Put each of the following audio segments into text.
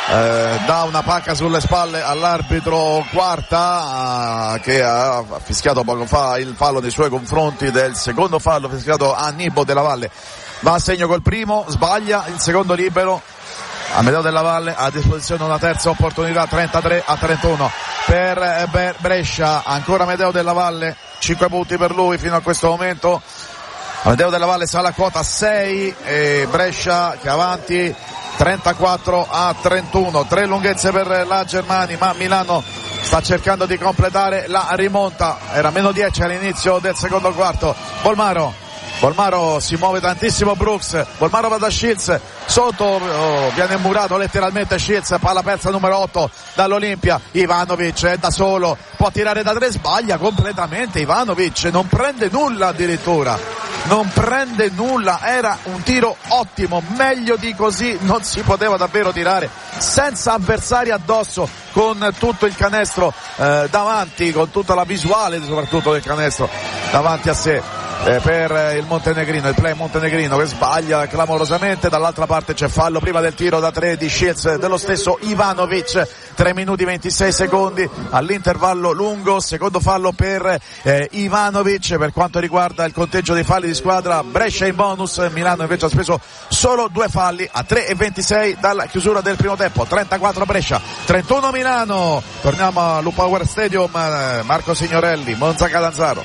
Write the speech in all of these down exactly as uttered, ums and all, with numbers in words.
eh, dà una pacca sulle spalle all'arbitro Quarta, eh, che ha fischiato poco fa il fallo nei suoi confronti, del secondo fallo fischiato a Nibo della Valle. Va a segno col primo, sbaglia il secondo libero. Amedeo della Valle a disposizione una terza opportunità, trentatré a trentuno per Brescia. Ancora Amedeo della Valle, cinque punti per lui fino a questo momento. Amedeo della Valle sale a quota sei e Brescia che avanti trentaquattro a trentuno. Tre lunghezze per la Germania, ma Milano sta cercando di completare la rimonta. Era meno dieci all'inizio del secondo quarto. Bolmaro Bolmaro si muove tantissimo Brooks, Bolmaro va da Shields, sotto oh, viene murato letteralmente Shields, palla persa numero otto dall'Olimpia. Ivanovic è da solo, può tirare da tre, sbaglia completamente Ivanovic, non prende nulla addirittura, non prende nulla, era un tiro ottimo, meglio di così non si poteva davvero tirare, senza avversari addosso, con tutto il canestro eh, davanti, con tutta la visuale soprattutto del canestro davanti a sé. Eh, per il montenegrino, il play montenegrino che sbaglia clamorosamente. Dall'altra parte c'è fallo prima del tiro da tre di Shields dello stesso Ivanovic, tre minuti ventisei secondi all'intervallo lungo, secondo fallo per eh, Ivanovic. Per quanto riguarda il conteggio dei falli di squadra, Brescia in bonus, Milano invece ha speso solo due falli a tre e ventisei dalla chiusura del primo tempo. Trentaquattro Brescia, trentuno Milano. Torniamo all'U Power Stadium, eh, Marco Signorelli, Monza Catanzaro,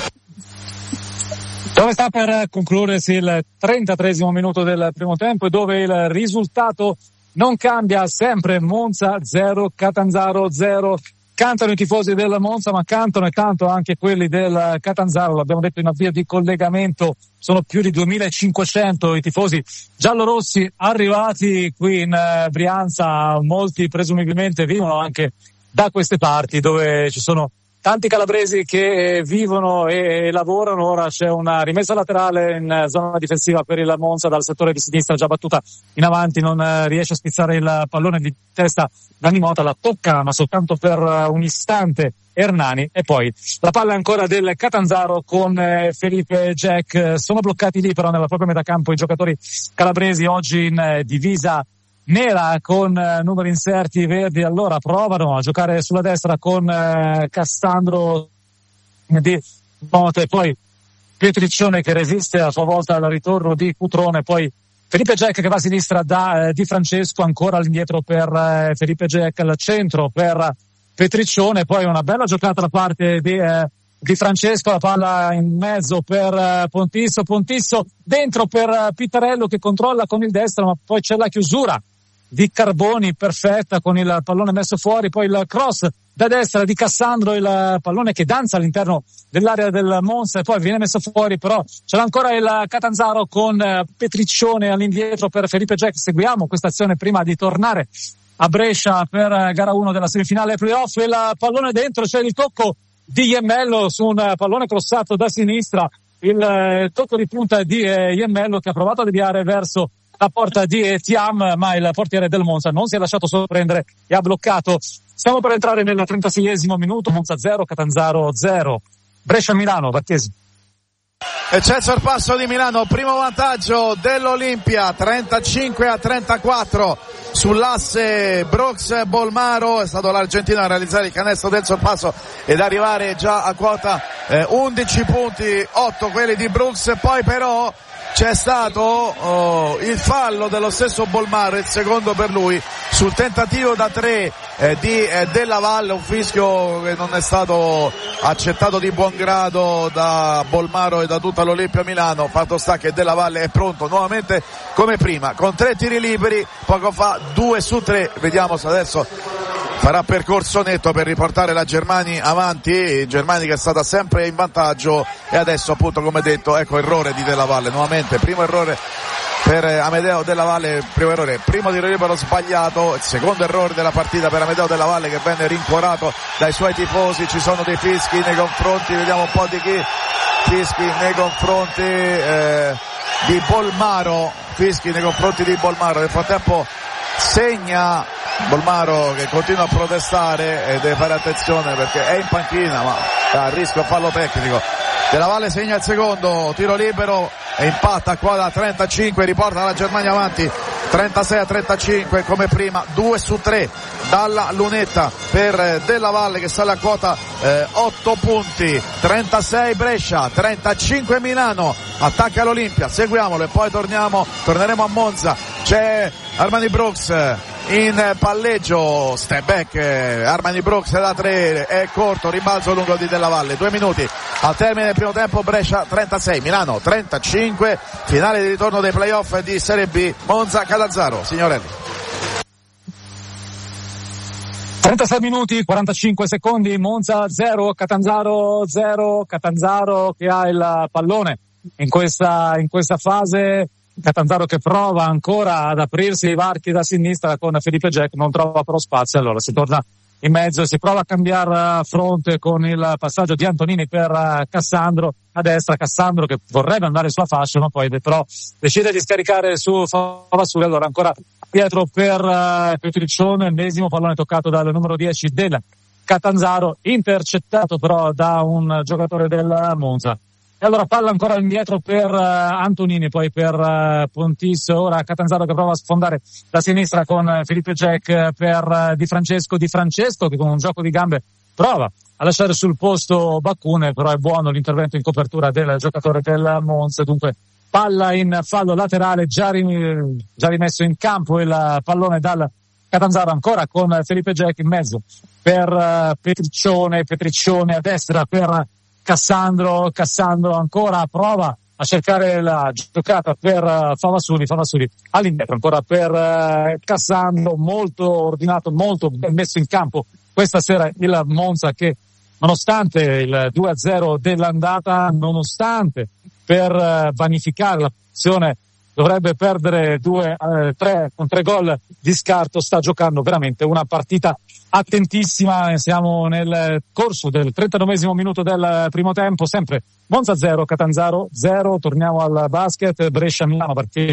dove sta per concludersi il trentatreesimo minuto del primo tempo e dove il risultato non cambia, sempre Monza zero, Catanzaro zero. Cantano i tifosi del Monza, ma cantano e tanto anche quelli del Catanzaro, l'abbiamo detto in avvio di collegamento, sono più di duemilacinquecento i tifosi giallorossi arrivati qui in Brianza, molti presumibilmente vivono anche da queste parti dove ci sono tanti calabresi che vivono e lavorano. Ora c'è una rimessa laterale in zona difensiva per il Monza dal settore di sinistra, già battuta in avanti, non riesce a spizzare il pallone di testa Dani Mota, la tocca ma soltanto per un istante Hernani, e poi la palla ancora del Catanzaro con Felipe Jack. Sono bloccati lì però nella propria metà campo i giocatori calabresi, oggi in divisa nera con uh, numeri inserti verdi. Allora provano a giocare sulla destra con uh, Cassandro di Mote, poi Pietriccione che resiste a sua volta al ritorno di Cutrone, poi Felipe Jack che va a sinistra da uh, Di Francesco, ancora all'indietro per uh, Felipe Jack, al centro per Pietriccione, poi una bella giocata da parte di uh, Di Francesco, la palla in mezzo per uh, Pontisso, Pontisso dentro per uh, Pittarello che controlla con il destro, ma poi c'è la chiusura di Carboni perfetta con il pallone messo fuori, poi il cross da destra di Cassandro, il pallone che danza all'interno dell'area del Monza e poi viene messo fuori, però ce l'ha ancora il Catanzaro con Petriccione all'indietro per Felipe Jack. Seguiamo questa azione prima di tornare a Brescia per gara uno della semifinale playoff. Il pallone dentro, c'è il tocco di Iemmello su un pallone crossato da sinistra, il tocco di punta di Iemmello che ha provato a deviare verso la porta di Thiam, ma il portiere del Monza non si è lasciato sorprendere e ha bloccato. Stiamo per entrare nel trentaseiesimo minuto, Monza zero, Catanzaro zero. Brescia-Milano, Battesi. E c'è il sorpasso di Milano, primo vantaggio dell'Olimpia, trentacinque a trentaquattro sull'asse Brooks-Bolmaro. È stato l'argentino a realizzare il canestro del sorpasso ed arrivare già a quota eh, undici punti, otto quelli di Brooks. Poi però c'è stato oh, il fallo dello stesso Bolmaro, il secondo per lui, sul tentativo da tre eh, di eh, Della Valle, un fischio che non è stato accettato di buon grado da Bolmaro e da tutta l'Olimpia Milano. Fatto sta che Della Valle è pronto nuovamente come prima, con tre tiri liberi, poco fa due su tre, vediamo se adesso farà percorso netto per riportare la Germani avanti, Germani che è stata sempre in vantaggio e adesso appunto come detto ecco errore di Della Valle nuovamente, primo errore per Amedeo Della Valle, primo errore, primo tiro libero sbagliato, il secondo errore della partita per Amedeo Della Valle che venne rincuorato dai suoi tifosi. Ci sono dei fischi nei confronti, vediamo un po' di chi, fischi nei confronti eh, di Bolmaro, fischi nei confronti di Bolmaro. Nel frattempo segna Bolmaro che continua a protestare e deve fare attenzione perché è in panchina ma a rischio fallo tecnico. Della Valle segna il secondo tiro libero e impatta qua da trentacinque, riporta la Germania avanti trentasei a trentacinque come prima, due su tre dalla lunetta per Della Valle che sale a quota eh, otto punti. Trentasei Brescia, trentacinque Milano, attacca l'Olimpia, seguiamolo e poi torniamo, torneremo a Monza. C'è Armani Brooks in palleggio, step back, Armani Brooks da tre, è corto, rimbalzo lungo di Della Valle, due minuti al termine del primo tempo. Brescia trentasei, Milano trentacinque, finale di ritorno dei playoff di Serie B, Monza Catanzaro. Signorelli, trentasei minuti, quarantacinque secondi, Monza zero, Catanzaro zero, Catanzaro che ha il pallone in questa, in questa fase. Catanzaro che prova ancora ad aprirsi i varchi da sinistra con Felipe Jack, non trova però spazio, allora si torna in mezzo e si prova a cambiare fronte con il passaggio di Antonini per Cassandro a destra. Cassandro che vorrebbe andare sulla fascia ma poi però decide di scaricare su Favassuli, allora ancora Pietro per Petriccione, ennesimo pallone toccato dal numero dieci del Catanzaro, intercettato però da un giocatore del Monza. E allora palla ancora indietro per uh, Antonini, poi per uh, Pontisso, ora Catanzaro che prova a sfondare da sinistra con uh, Felipe Jack uh, per uh, Di Francesco, Di Francesco che con un gioco di gambe prova a lasciare sul posto Baccune, però è buono l'intervento in copertura del giocatore del Monza, dunque palla in fallo laterale, già, rim- già rimesso in campo il pallone dal Catanzaro ancora con Felipe Jack in mezzo per uh, Petriccione, Petriccione a destra per Cassandro, Cassandro ancora prova a cercare la giocata per uh, Favassuli, Favassuli all'indietro ancora per uh, Cassandro, molto ordinato, molto ben messo in campo questa sera il Monza che nonostante il due a zero dell'andata, nonostante per uh, vanificare la posizione dovrebbe perdere due, eh, tre, con tre gol di scarto, sta giocando veramente una partita attentissima. Siamo nel corso del trentanovesimo minuto del primo tempo, sempre Monza zero, Catanzaro zero, torniamo al basket, Brescia-Milano, partita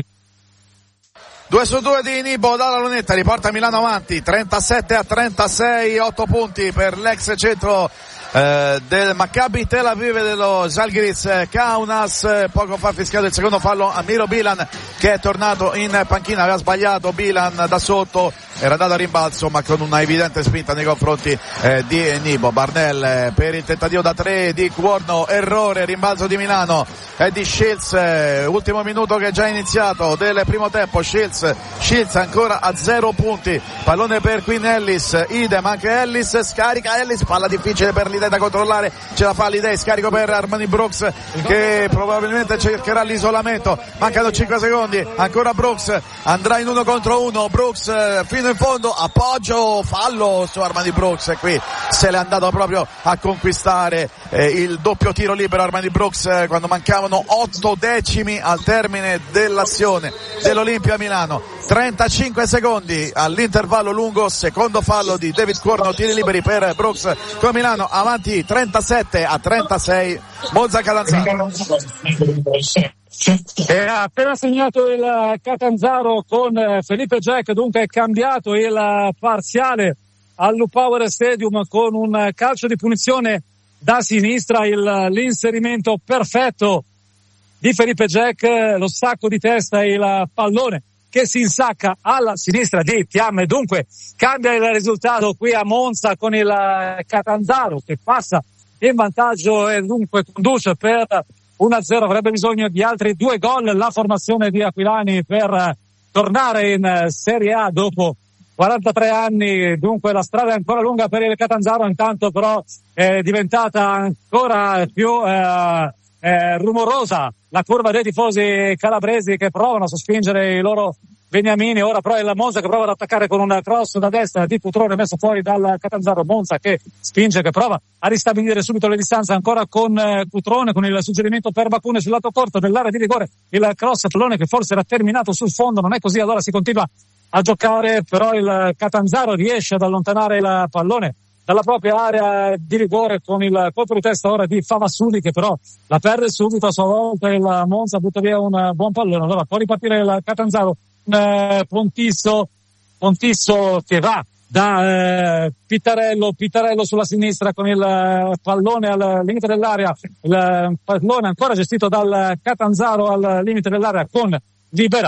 due su due di Nibo dalla lunetta, riporta Milano avanti, trentasette a trentasei, otto punti per l'ex centro Eh, del Maccabi Tel Aviv e dello Žalgiris Kaunas. Poco fa fischiato il secondo fallo a Miro Bilan che è tornato in panchina, aveva sbagliato Bilan da sotto, era andato a rimbalzo ma con una evidente spinta nei confronti eh, di Nibo. Barnell eh, per il tentativo da tre di Cuorno, errore, rimbalzo di Milano e di Shields, eh, ultimo minuto che è già iniziato del primo tempo. Shields, Shields ancora a zero punti, pallone per Quinn Ellis, idem anche Ellis, scarica Ellis, palla difficile per l'idea da controllare, ce la fa l'idea, scarico per Armani Brooks che probabilmente cercherà l'isolamento, mancano cinque secondi, ancora Brooks, andrà in uno contro uno, Brooks fino in fondo, appoggio, fallo su Armani Brooks e qui se l'è andato proprio a conquistare eh, il doppio tiro libero Armani Brooks eh, quando mancavano otto decimi al termine dell'azione dell'Olimpia Milano. trentacinque secondi all'intervallo lungo, secondo fallo di David Cuorno, tiri liberi per Brooks con Milano avanti trentasette a trentasei. Monza Catanzaro e ha appena segnato il Catanzaro con Felipe Jack, dunque è cambiato il parziale al Power Stadium con un calcio di punizione da sinistra, il, l'inserimento perfetto di Felipe Jack, lo stacco di testa e il pallone che si insacca alla sinistra di Tiam, dunque cambia il risultato qui a Monza con il Catanzaro che passa in vantaggio e dunque conduce per uno a zero, avrebbe bisogno di altri due gol la formazione di Aquilani per tornare in Serie A dopo quarantatré anni, dunque la strada è ancora lunga per il Catanzaro, intanto però è diventata ancora più eh, eh, rumorosa la curva dei tifosi calabresi che provano a sospingere i loro beniamini. Ora però è la Monza che prova ad attaccare con un cross da destra di Cutrone messo fuori dal Catanzaro. Monza che spinge, che prova a ristabilire subito le distanze ancora con eh, Cutrone, con il suggerimento per Baccune sul lato corto dell'area di rigore, il cross pallone che forse era terminato sul fondo, non è così, allora si continua a giocare, però il Catanzaro riesce ad allontanare il pallone dalla propria area di rigore con il colpo di testa ora di Favassuli che però la perde subito, a sua volta il Monza butta via un buon pallone, allora può ripartire il Catanzaro. Eh, Pontisso, Pontisso che va da eh, Pittarello, Pittarello sulla sinistra con il eh, pallone al limite dell'area, il pallone ancora gestito dal Catanzaro al limite dell'area con Liberali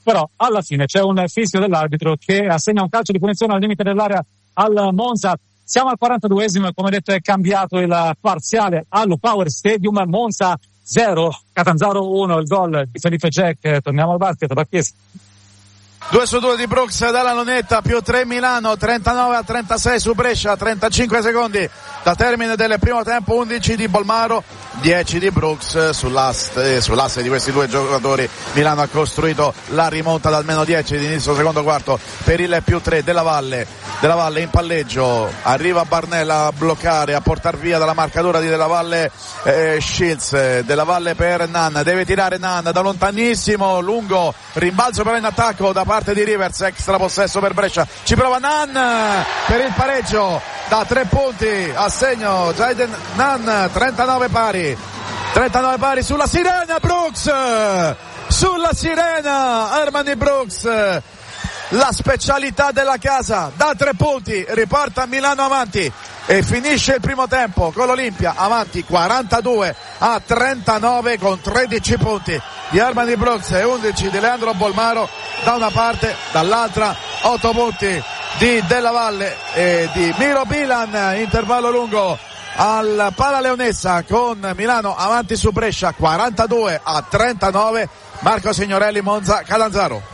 però alla fine c'è un fischio dell'arbitro che assegna un calcio di punizione al limite dell'area al Monza. Siamo al quarantaduesimo e come detto è cambiato il parziale allo Power Stadium. Monza zero, Catanzaro uno, il gol di Felipe Jack. Torniamo al basket, Bacchese. due su due di Brooks dalla lunetta, più tre Milano, trentanove a trentasei su Brescia, trentacinque secondi da termine del primo tempo, undici di Bolmaro, dieci di Brooks. Sull'asse, sull'asse di questi due giocatori Milano ha costruito la rimonta da almeno dieci di inizio secondo quarto per il più tre della Valle. Della Valle in palleggio, arriva Barnella a bloccare, a portar via dalla marcatura di Della Valle eh, Shields. Della Valle per Nan, deve tirare Nan da lontanissimo, lungo, rimbalzo però in attacco da parte di Rivers, extra possesso per Brescia, ci prova Nan per il pareggio da tre punti, assegno Jaden Nan, trentanove pari, trentanove pari sulla sirena Brooks, sulla sirena Armani Brooks, la specialità della casa, da tre punti riporta Milano avanti e finisce il primo tempo con l'Olimpia avanti quarantadue a trentanove con tredici punti di Armani Brooks e undici di Leandro Bolmaro da una parte, dall'altra otto punti di Della Valle e di Miro Bilan. Intervallo lungo al Pala Leonessa con Milano avanti su Brescia quarantadue a trentanove. Marco Signorelli, Monza, Catanzaro.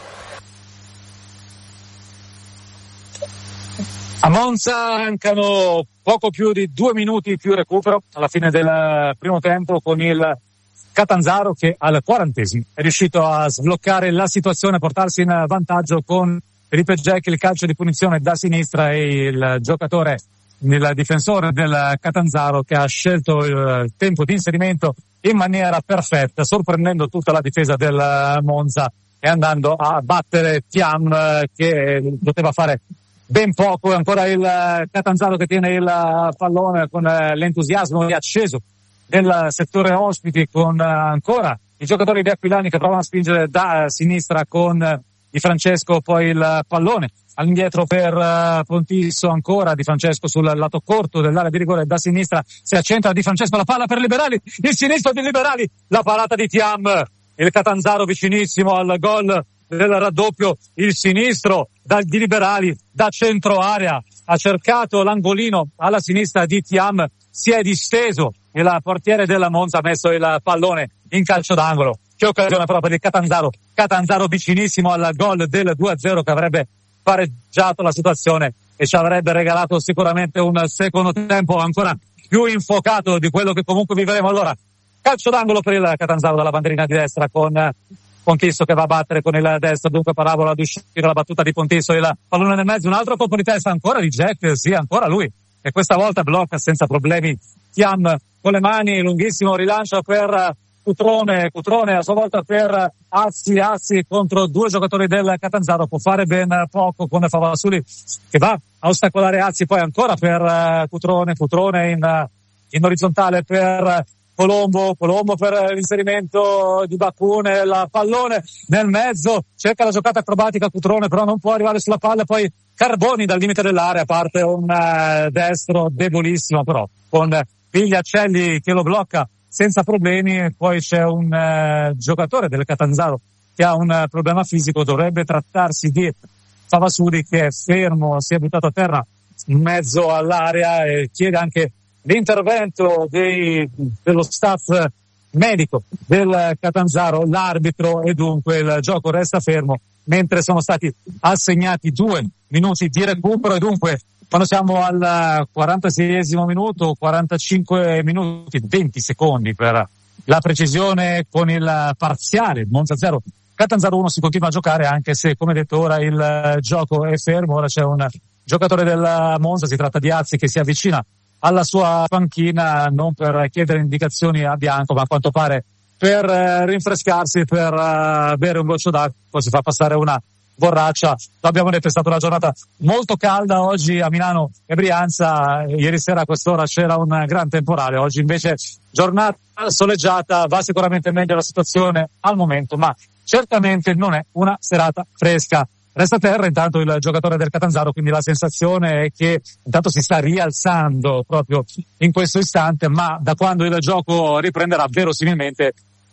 A Monza mancano poco più di due minuti più recupero alla fine del primo tempo, con il Catanzaro che al quarantesimo è riuscito a sbloccare la situazione, a portarsi in vantaggio con Felipe Jack, il calcio di punizione da sinistra e il giocatore, il difensore del Catanzaro che ha scelto il tempo di inserimento in maniera perfetta, sorprendendo tutta la difesa del Monza e andando a battere Thiam che poteva fare ben poco. Ancora il Catanzaro che tiene il pallone con l'entusiasmo riacceso nel settore ospiti, con ancora i giocatori di Aquilani che provano a spingere da sinistra con Di Francesco, poi il pallone all'indietro per Pontisso, ancora Di Francesco sul lato corto dell'area di rigore da sinistra, si accentra Di Francesco, la palla per Liberali, il sinistro di Liberali, la parata di Thiam, il Catanzaro vicinissimo al gol del raddoppio, il sinistro da, di Liberali da centro area, ha cercato l'angolino alla sinistra di Thiam, si è disteso e il portiere della Monza ha messo il pallone in calcio d'angolo. Che occasione però per il Catanzaro, Catanzaro vicinissimo al gol del due a zero che avrebbe pareggiato la situazione e ci avrebbe regalato sicuramente un secondo tempo ancora più infuocato di quello che comunque vivremo. Allora, calcio d'angolo per il Catanzaro dalla bandierina di destra con Pontisso che va a battere con il destro, dunque parabola ad uscire la battuta di Pontisso, il pallone nel mezzo, un altro colpo di testa ancora di Jack, sì, ancora lui, e questa volta blocca senza problemi Thiam con le mani, lunghissimo rilancio per Cutrone, Cutrone a sua volta per Azzi, Azzi contro due giocatori del Catanzaro, può fare ben poco con Favasuli che va a ostacolare Azzi, poi ancora per Cutrone, Cutrone in, in orizzontale per Colombo, Colombo per l'inserimento di Bacune, il pallone nel mezzo, cerca la giocata acrobatica Cutrone, però non può arrivare sulla palla, poi Carboni dal limite dell'area, parte un uh, destro debolissimo però, con Pigliacelli che lo blocca senza problemi, poi c'è un uh, giocatore del Catanzaro che ha un uh, problema fisico, dovrebbe trattarsi di Favasuli che è fermo, si è buttato a terra in mezzo all'area e chiede anche l'intervento dei, dello staff medico del Catanzaro, l'arbitro, e dunque il gioco resta fermo mentre sono stati assegnati due minuti di recupero e dunque quando siamo al quarantaseiesimo minuto, quarantacinque minuti, venti secondi per la precisione con il parziale, Monza zero, Catanzaro uno, si continua a giocare anche se come detto ora il gioco è fermo. Ora c'è un giocatore del Monza, si tratta di Azzi che si avvicina alla sua panchina non per chiedere indicazioni a Bianco ma a quanto pare per eh, rinfrescarsi, per eh, bere un goccio d'acqua, si fa passare una borraccia. L'abbiamo detto, è stata una giornata molto calda oggi a Milano e Brianza, ieri sera a quest'ora c'era un gran temporale, oggi invece giornata soleggiata, va sicuramente meglio la situazione al momento ma certamente non è una serata fresca. Resta a terra intanto il giocatore del Catanzaro, quindi la sensazione è che intanto si sta rialzando proprio in questo istante, ma da quando il gioco riprenderà verosimilmente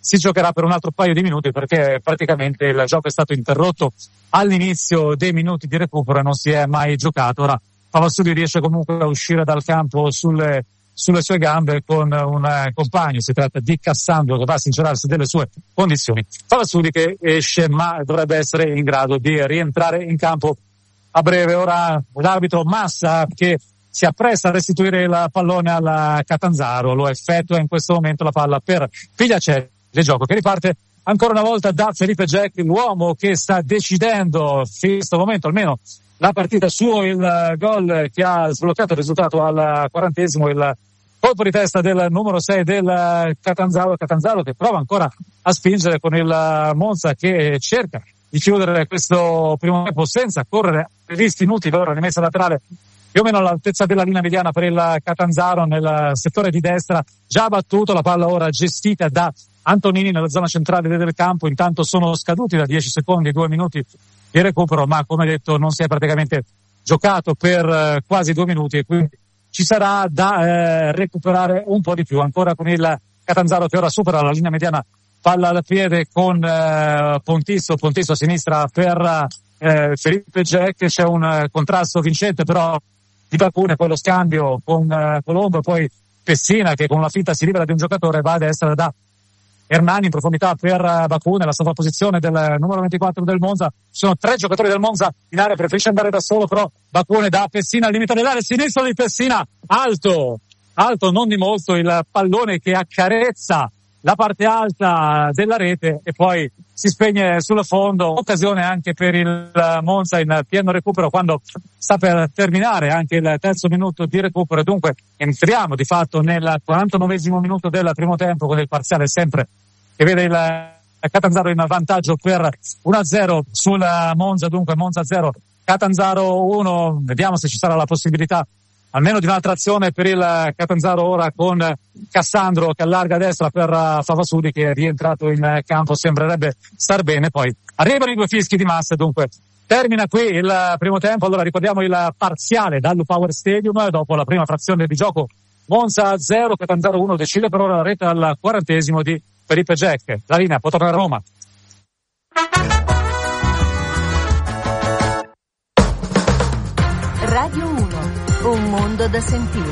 si giocherà per un altro paio di minuti, perché praticamente il gioco è stato interrotto all'inizio dei minuti di recupero e non si è mai giocato. Ora Favasudi riesce comunque a uscire dal campo sulle sulle sue gambe con un compagno, si tratta di Cassandro, che va a sincerarsi delle sue condizioni. Favasudi che esce, ma dovrebbe essere in grado di rientrare in campo a breve. Ora l'arbitro Massa, che si appresta a restituire il pallone al Catanzaro, lo effettua in questo momento la palla per Figliacelli, il gioco che riparte ancora una volta da Felipe Jack, l'uomo che sta decidendo in questo momento almeno la partita, suo il gol che ha sbloccato il risultato al quarantesimo, il colpo di testa del numero sei del Catanzaro, Catanzaro che prova ancora a spingere con il Monza, che cerca di chiudere questo primo tempo senza correre rischi inutili. Ora rimessa laterale più o meno all'altezza della linea mediana per il Catanzaro nel settore di destra, già battuto, la palla ora gestita da Antonini nella zona centrale del campo. Intanto sono scaduti da dieci secondi, due minuti di recupero, ma come detto non si è praticamente giocato per eh, quasi due minuti, e quindi ci sarà da eh, recuperare un po' di più. Ancora con il Catanzaro che ora supera la linea mediana, palla al piede con eh, Pontisso, Pontisso a sinistra per eh, Felipe Jack. C'è un eh, contrasto vincente però di Bacune, poi lo scambio con eh, Colombo, poi Pessina che con la finta si libera di un giocatore, va a destra da Hernani in profondità per Bacune, la sovrapposizione del numero ventiquattro del Monza. Ci sono tre giocatori del Monza in area, preferisce andare da solo, però Bacune da Pessina al limite dell'area, sinistro di Pessina, alto, alto non di molto, il pallone che accarezza la parte alta della rete e poi si spegne sul fondo. Occasione anche per il Monza in pieno recupero quando sta per terminare anche il terzo minuto di recupero, e dunque entriamo di fatto nel quarantanovesimo minuto del primo tempo, con il parziale sempre che vede il Catanzaro in vantaggio per uno a zero sul Monza. Dunque Monza zero, Catanzaro uno. Vediamo se ci sarà la possibilità almeno di un'altra azione per il Catanzaro ora, con Cassandro che allarga a destra per Favasudi che è rientrato in campo, sembrerebbe star bene. Poi arrivano i due fischi di massa, dunque termina qui il primo tempo. Allora ricordiamo il parziale dal Power Stadium dopo la prima frazione di gioco: Monza zero, Catanzaro uno. Decide per ora la rete al quarantesimo di Felipe Jack. La linea può tornare a Roma. Radio uno. Un mondo da sentire.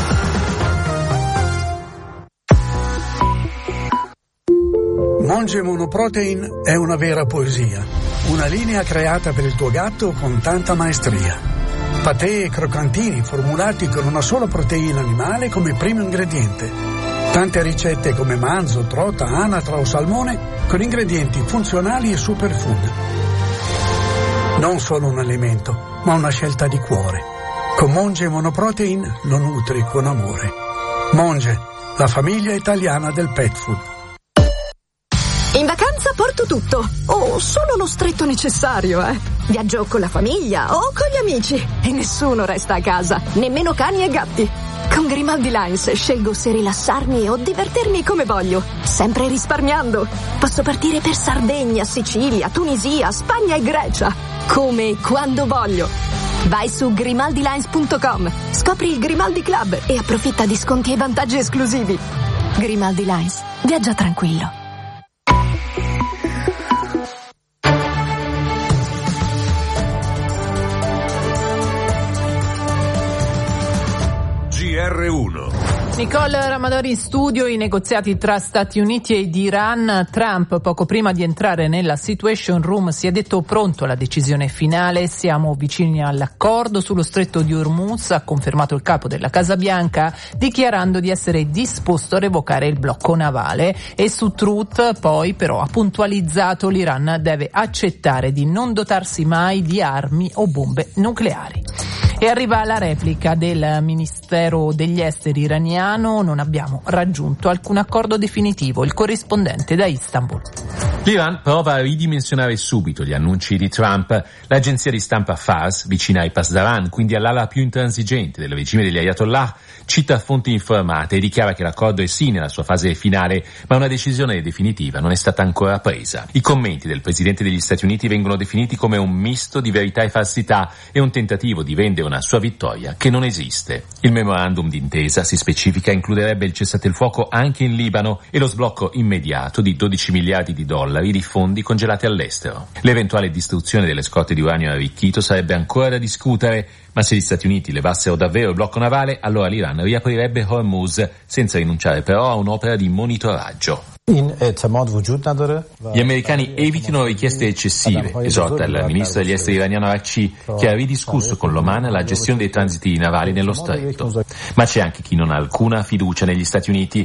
Monge Monoprotein è una vera poesia, una linea creata per il tuo gatto con tanta maestria. Patè e croccantini formulati con una sola proteina animale come primo ingrediente. Tante ricette come manzo, trota, anatra o salmone con ingredienti funzionali e superfood. Non solo un alimento, ma una scelta di cuore. Con Monge Monoprotein lo nutri con amore. Monge, la famiglia italiana del pet food. In vacanza porto tutto, o solo lo stretto necessario, eh. Viaggio con la famiglia o con gli amici e nessuno resta a casa, nemmeno cani e gatti. Con Grimaldi Lines scelgo se rilassarmi o divertirmi come voglio, sempre risparmiando. Posso partire per Sardegna, Sicilia, Tunisia, Spagna e Grecia, come e quando voglio. Vai su grimaldi lines punto com, scopri il Grimaldi Club e approfitta di sconti e vantaggi esclusivi. Grimaldi Lines, viaggia tranquillo. G R uno. Nicole Ramadori in studio. I negoziati tra Stati Uniti ed Iran. Trump, poco prima di entrare nella Situation Room, si è detto pronto alla decisione finale. Siamo vicini all'accordo sullo stretto di Hormuz, ha confermato il capo della Casa Bianca, dichiarando di essere disposto a revocare il blocco navale. E su Truth poi però ha puntualizzato: l'Iran deve accettare di non dotarsi mai di armi o bombe nucleari. E arriva la replica del Ministero degli Esteri iraniano: non abbiamo raggiunto alcun accordo definitivo. Il corrispondente da Istanbul. L'Iran prova a ridimensionare subito gli annunci di Trump. L'agenzia di stampa Fars, vicina ai Pasdaran, quindi all'ala più intransigente del regime degli Ayatollah, cita fonti informate e dichiara che l'accordo è sì nella sua fase finale, ma una decisione definitiva non è stata ancora presa. I commenti del presidente degli Stati Uniti vengono definiti come un misto di verità e falsità e un tentativo di vendere una sua vittoria che non esiste. Il memorandum d'intesa, si specifica, includerebbe il cessate il fuoco anche in Libano e lo sblocco immediato di dodici miliardi di dollari di fondi congelati all'estero. L'eventuale distruzione delle scorte di uranio arricchito sarebbe ancora da discutere, ma se gli Stati Uniti levassero davvero il blocco navale, allora l'Iran riaprirebbe Hormuz, senza rinunciare però a un'opera di monitoraggio. Gli americani evitino richieste eccessive, esorta il ministro degli esteri iraniano Araghchi, che ha ridiscusso con l'Oman la gestione dei transiti navali nello stretto. Ma c'è anche chi non ha alcuna fiducia negli Stati Uniti.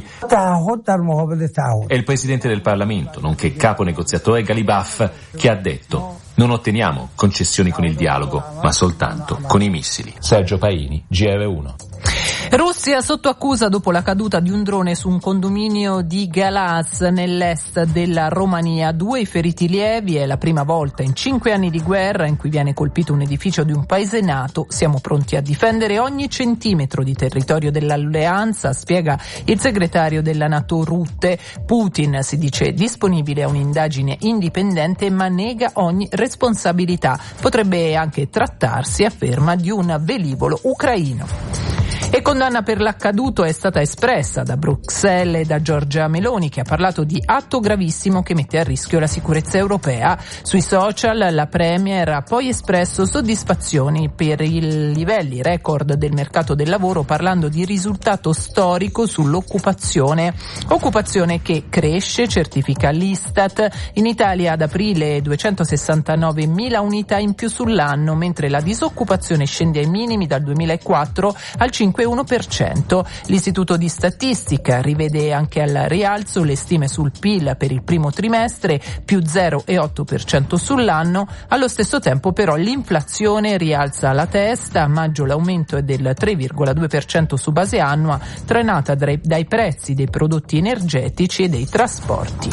È il presidente del Parlamento, nonché capo negoziatore Ghalibaf, che ha detto: non otteniamo concessioni con il dialogo, ma soltanto con i missili. Sergio Paini, G R uno. Russia sotto accusa dopo la caduta di un drone su un condominio di Galaz nell'est della Romania. Due i feriti lievi, è la prima volta in cinque anni di guerra in cui viene colpito un edificio di un paese NATO. Siamo pronti a difendere ogni centimetro di territorio dell'alleanza, spiega il segretario della NATO Rutte. Putin si dice disponibile a un'indagine indipendente ma nega ogni responsabilità. Potrebbe anche trattarsi, afferma, di un velivolo ucraino. E condanna per l'accaduto è stata espressa da Bruxelles e da Giorgia Meloni, che ha parlato di atto gravissimo che mette a rischio la sicurezza europea. Sui social la Premier ha poi espresso soddisfazioni per i livelli record del mercato del lavoro, parlando di risultato storico sull'occupazione. Occupazione che cresce, certifica l'Istat. In Italia ad aprile duecentosessantanovemila unità in più sull'anno, mentre la disoccupazione scende ai minimi dal duemilaquattro al cinque virgola uno per cento. L'Istituto di Statistica rivede anche al rialzo le stime sul P I L per il primo trimestre, più zero virgola otto per cento sull'anno. Allo stesso tempo però l'inflazione rialza la testa. A maggio l'aumento è del tre virgola due per cento su base annua, trainata dai prezzi dei prodotti energetici e dei trasporti.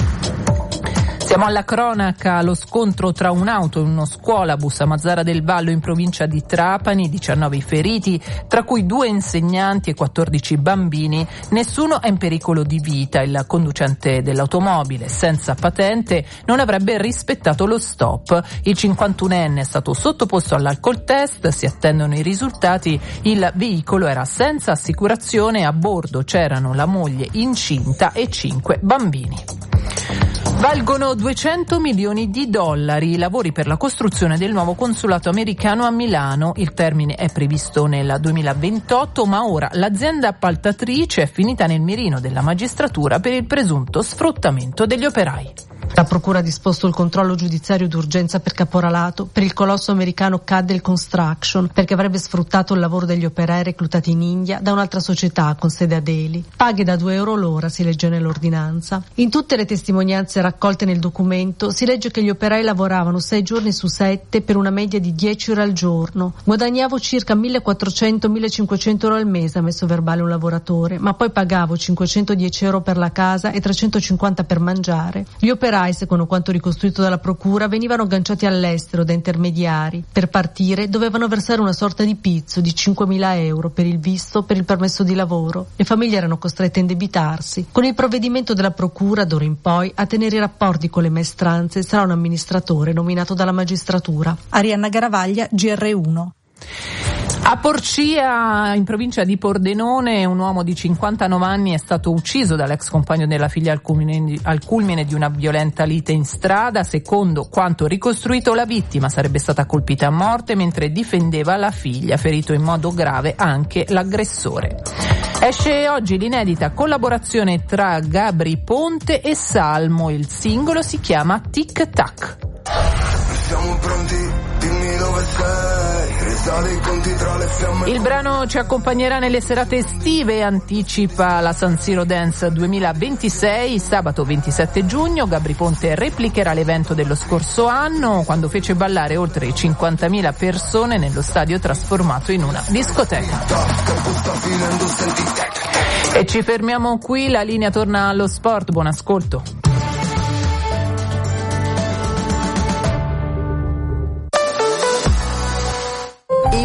Siamo alla cronaca, lo scontro tra un'auto e uno scuolabus a Mazara del Vallo in provincia di Trapani, diciannove i feriti, tra cui due insegnanti e quattordici bambini. Nessuno è in pericolo di vita. Il conducente dell'automobile, senza patente, non avrebbe rispettato lo stop. Il cinquantunenne è stato sottoposto all'alcol test, si attendono i risultati. Il veicolo era senza assicurazione, a bordo c'erano la moglie incinta e cinque bambini. Valgono duecento milioni di dollari i lavori per la costruzione del nuovo consolato americano a Milano. Il termine è previsto nel duemilaventotto, ma ora l'azienda appaltatrice è finita nel mirino della magistratura per il presunto sfruttamento degli operai. La procura ha disposto il controllo giudiziario d'urgenza per caporalato per il colosso americano Caddell Construction, perché avrebbe sfruttato il lavoro degli operai reclutati in India da un'altra società con sede a Delhi. Paghe da due euro l'ora, si legge nell'ordinanza. In tutte le testimonianze raccolte nel documento si legge che gli operai lavoravano sei giorni su sette per una media di dieci ore al giorno. Guadagnavo circa millequattrocento millecinquecento euro al mese, ha messo verbale un lavoratore, ma poi pagavo cinquecentodieci euro per la casa e trecentocinquanta per mangiare. Gli operai, secondo quanto ricostruito dalla procura, venivano agganciati all'estero da intermediari. Per partire dovevano versare una sorta di pizzo di cinquemila euro per il visto, per il permesso di lavoro. Le famiglie erano costrette a indebitarsi. Con il provvedimento della procura, d'ora in poi, a tenere i rapporti con le maestranze sarà un amministratore nominato dalla magistratura. Arianna Garavaglia, G R uno. A Porcia, in provincia di Pordenone, un uomo di cinquantanove anni è stato ucciso dall'ex compagno della figlia al culmine, al culmine di una violenta lite in strada. Secondo quanto ricostruito, la vittima sarebbe stata colpita a morte mentre difendeva la figlia, ferito in modo grave anche l'aggressore. Esce oggi l'inedita collaborazione tra Gabry Ponte e Salmo. Il singolo si chiama Tic Tac. Siamo pronti, dimmi dove sei, risali i conti tra le fiamme. Il brano ci accompagnerà nelle serate estive e anticipa la San Siro Dance duemilaventisei. Sabato ventisette giugno Gabry Ponte replicherà l'evento dello scorso anno, quando fece ballare oltre cinquantamila persone nello stadio trasformato in una discoteca. E ci fermiamo qui, la linea torna allo sport, buon ascolto.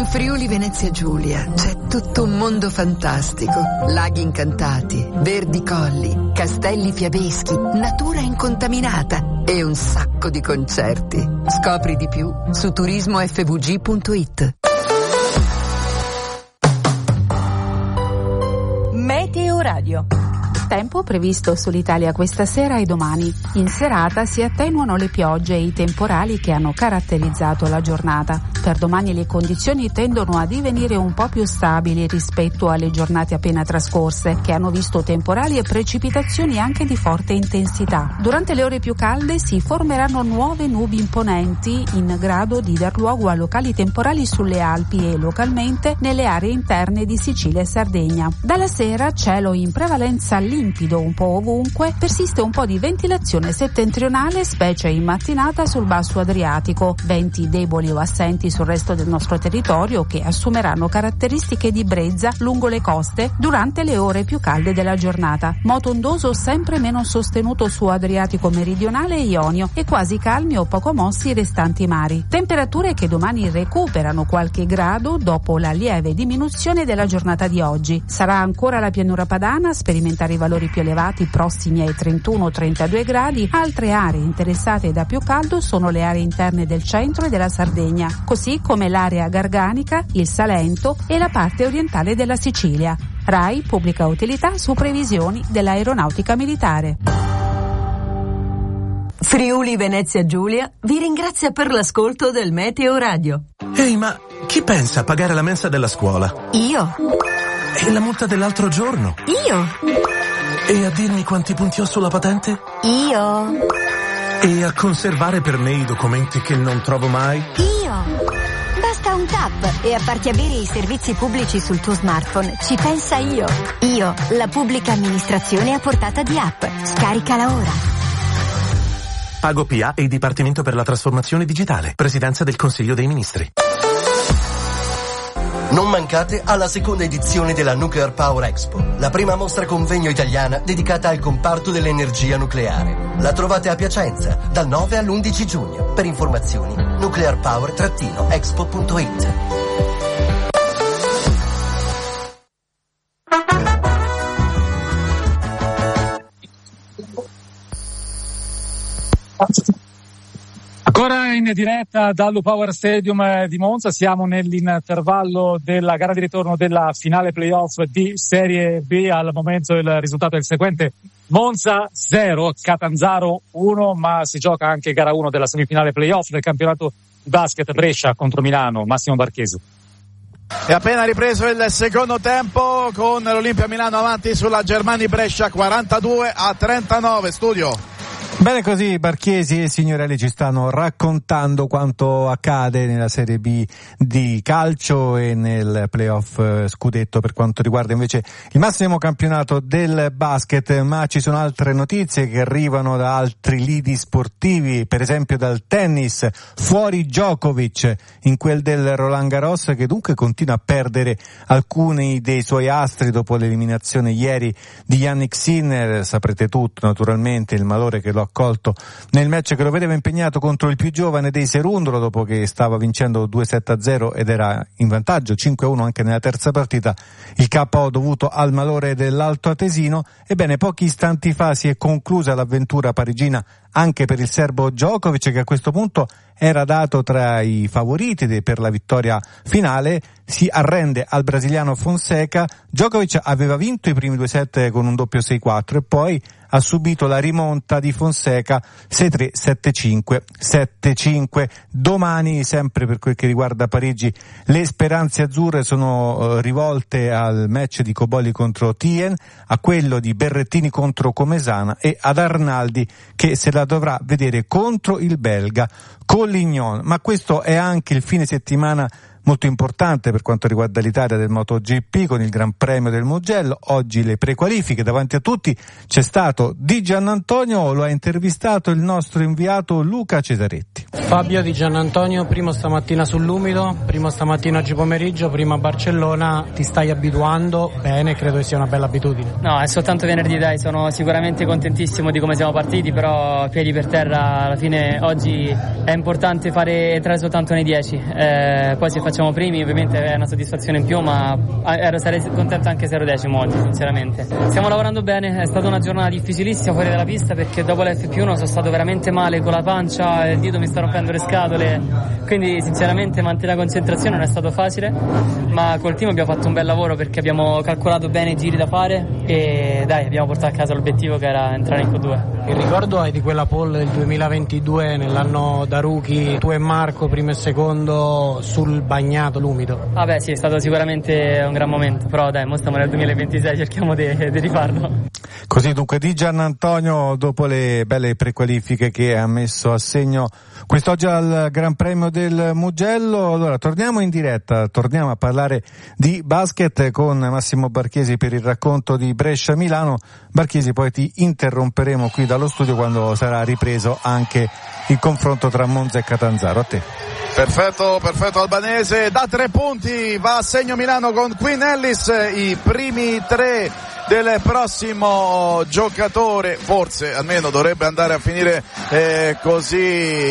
Friuli Venezia Giulia c'è tutto un mondo fantastico. Laghi incantati, verdi colli, castelli fiabeschi, natura incontaminata e un sacco di concerti. Scopri di più su turismo f v g punto i t. Meteo Radio. Tempo previsto sull'Italia questa sera e domani. In serata si attenuano le piogge e i temporali che hanno caratterizzato la giornata. Per domani le condizioni tendono a divenire un po' più stabili rispetto alle giornate appena trascorse, che hanno visto temporali e precipitazioni anche di forte intensità. Durante le ore più calde si formeranno nuove nubi imponenti in grado di dar luogo a locali temporali sulle Alpi e localmente nelle aree interne di Sicilia e Sardegna. Dalla sera cielo in prevalenza limpido un po' ovunque, persiste un po' di ventilazione settentrionale, specie in mattinata sul basso Adriatico, venti deboli o assenti sul resto del nostro territorio che assumeranno caratteristiche di brezza lungo le coste durante le ore più calde della giornata. Moto ondoso sempre meno sostenuto su Adriatico meridionale e Ionio e quasi calmi o poco mossi i restanti mari. Temperature che domani recuperano qualche grado dopo la lieve diminuzione della giornata di oggi. Sarà ancora la pianura padana a sperimentare i valori più elevati prossimi ai trentuno trentadue gradi. Altre aree interessate da più caldo sono le aree interne del centro e della Sardegna, così come l'area garganica, il Salento e la parte orientale della Sicilia. RAI pubblica utilità su previsioni dell'aeronautica militare. Friuli Venezia Giulia vi ringrazia per l'ascolto del Meteo Radio. Ehi, ma chi pensa a pagare la mensa della scuola? Io. E la multa dell'altro giorno? Io. E a dirmi quanti punti ho sulla patente? Io. E a conservare per me i documenti che non trovo mai? Io. Basta un tap e a farti avere i servizi pubblici sul tuo smartphone. Ci pensa Io. Io, la pubblica amministrazione a portata di app. Scaricala ora. Pago P A e il Dipartimento per la Trasformazione Digitale. Presidenza del Consiglio dei Ministri. Non mancate alla seconda edizione della Nuclear Power Expo, la prima mostra convegno italiana dedicata al comparto dell'energia nucleare. La trovate a Piacenza dal nove all'undici giugno. Per informazioni nuclear power expo punto i t. Ancora in diretta dallo Power Stadium di Monza, siamo nell'intervallo della gara di ritorno della finale playoff di Serie B. Al momento il risultato è il seguente: Monza zero, Catanzaro uno, ma si gioca anche gara uno della semifinale playoff del campionato di basket, Brescia contro Milano. Massimo Barchesi. È appena ripreso il secondo tempo con l'Olimpia Milano avanti sulla Germani Brescia quarantadue a trentanove. Studio. Bene così, Barchiesi e Signorelli ci stanno raccontando quanto accade nella Serie B di calcio e nel playoff scudetto per quanto riguarda invece il massimo campionato del basket, ma ci sono altre notizie che arrivano da altri lidi sportivi, per esempio dal tennis, fuori Djokovic in quel del Roland Garros, che dunque continua a perdere alcuni dei suoi astri dopo l'eliminazione ieri di Jannik Sinner. Saprete tutto naturalmente il malore che lo accolto nel match che lo vedeva impegnato contro il più giovane dei Serundolo, dopo che stava vincendo due sette a zero ed era in vantaggio cinque a uno anche nella terza partita, il K O dovuto al malore dell'Alto Atesino. Ebbene, pochi istanti fa si è conclusa l'avventura parigina anche per il serbo Djokovic, che a questo punto era dato tra i favoriti per la vittoria finale. Si arrende al brasiliano Fonseca. Djokovic aveva vinto i primi due set con un doppio sei quattro e poi ha subito la rimonta di Fonseca sei tre sette cinque sette cinque. Domani, sempre per quel che riguarda Parigi, le speranze azzurre sono eh, rivolte al match di Cobolli contro Tien, a quello di Berrettini contro Comesana e ad Arnaldi che se la dovrà vedere contro il belga Collignon. Ma questo è anche il fine settimana molto importante per quanto riguarda l'Italia del MotoGP, con il Gran Premio del Mugello. Oggi le prequalifiche, davanti a tutti c'è stato Di Giannantonio, lo ha intervistato il nostro inviato Luca Cesaretti. Fabio Di Giannantonio, primo stamattina sull'umido, primo stamattina oggi pomeriggio, prima a Barcellona, ti stai abituando bene? Credo che sia una bella abitudine. No, è soltanto venerdì, dai, sono sicuramente contentissimo di come siamo partiti, però piedi per terra, alla fine oggi è importante fare entrare soltanto nei dieci, eh, poi se facciamo facciamo primi, ovviamente è una soddisfazione in più, ma ero, sarei contento anche se ero decimo oggi, sinceramente. Stiamo lavorando bene, è stata una giornata difficilissima fuori dalla pista perché dopo l'F P uno sono stato veramente male con la pancia, il dito mi sta rompendo le scatole, quindi sinceramente mantenere la concentrazione non è stato facile, ma col team abbiamo fatto un bel lavoro perché abbiamo calcolato bene i giri da fare e dai, abbiamo portato a casa l'obiettivo che era entrare in Q due. Il ricordo è di quella pole del duemilaventidue, nell'anno da rookie, tu e Marco primo e secondo sul bagnato, l'umido. Ah beh sì, è stato sicuramente un gran momento, però dai, mo stiamo nel duemilaventisei, cerchiamo di, di rifarlo. Così dunque di Giannantonio, dopo le belle prequalifiche che ha messo a segno quest'oggi al Gran Premio del Mugello. Allora torniamo in diretta, torniamo a parlare di basket con Massimo Barchesi per il racconto di Brescia-Milano. Barchesi, poi ti interromperemo qui dallo studio quando sarà ripreso anche il confronto tra Monza e Catanzaro. A te. Perfetto, perfetto Albanese, da tre punti va a segno Milano con Quinn Ellis, i primi tre del prossimo giocatore, forse almeno dovrebbe andare a finire eh, così.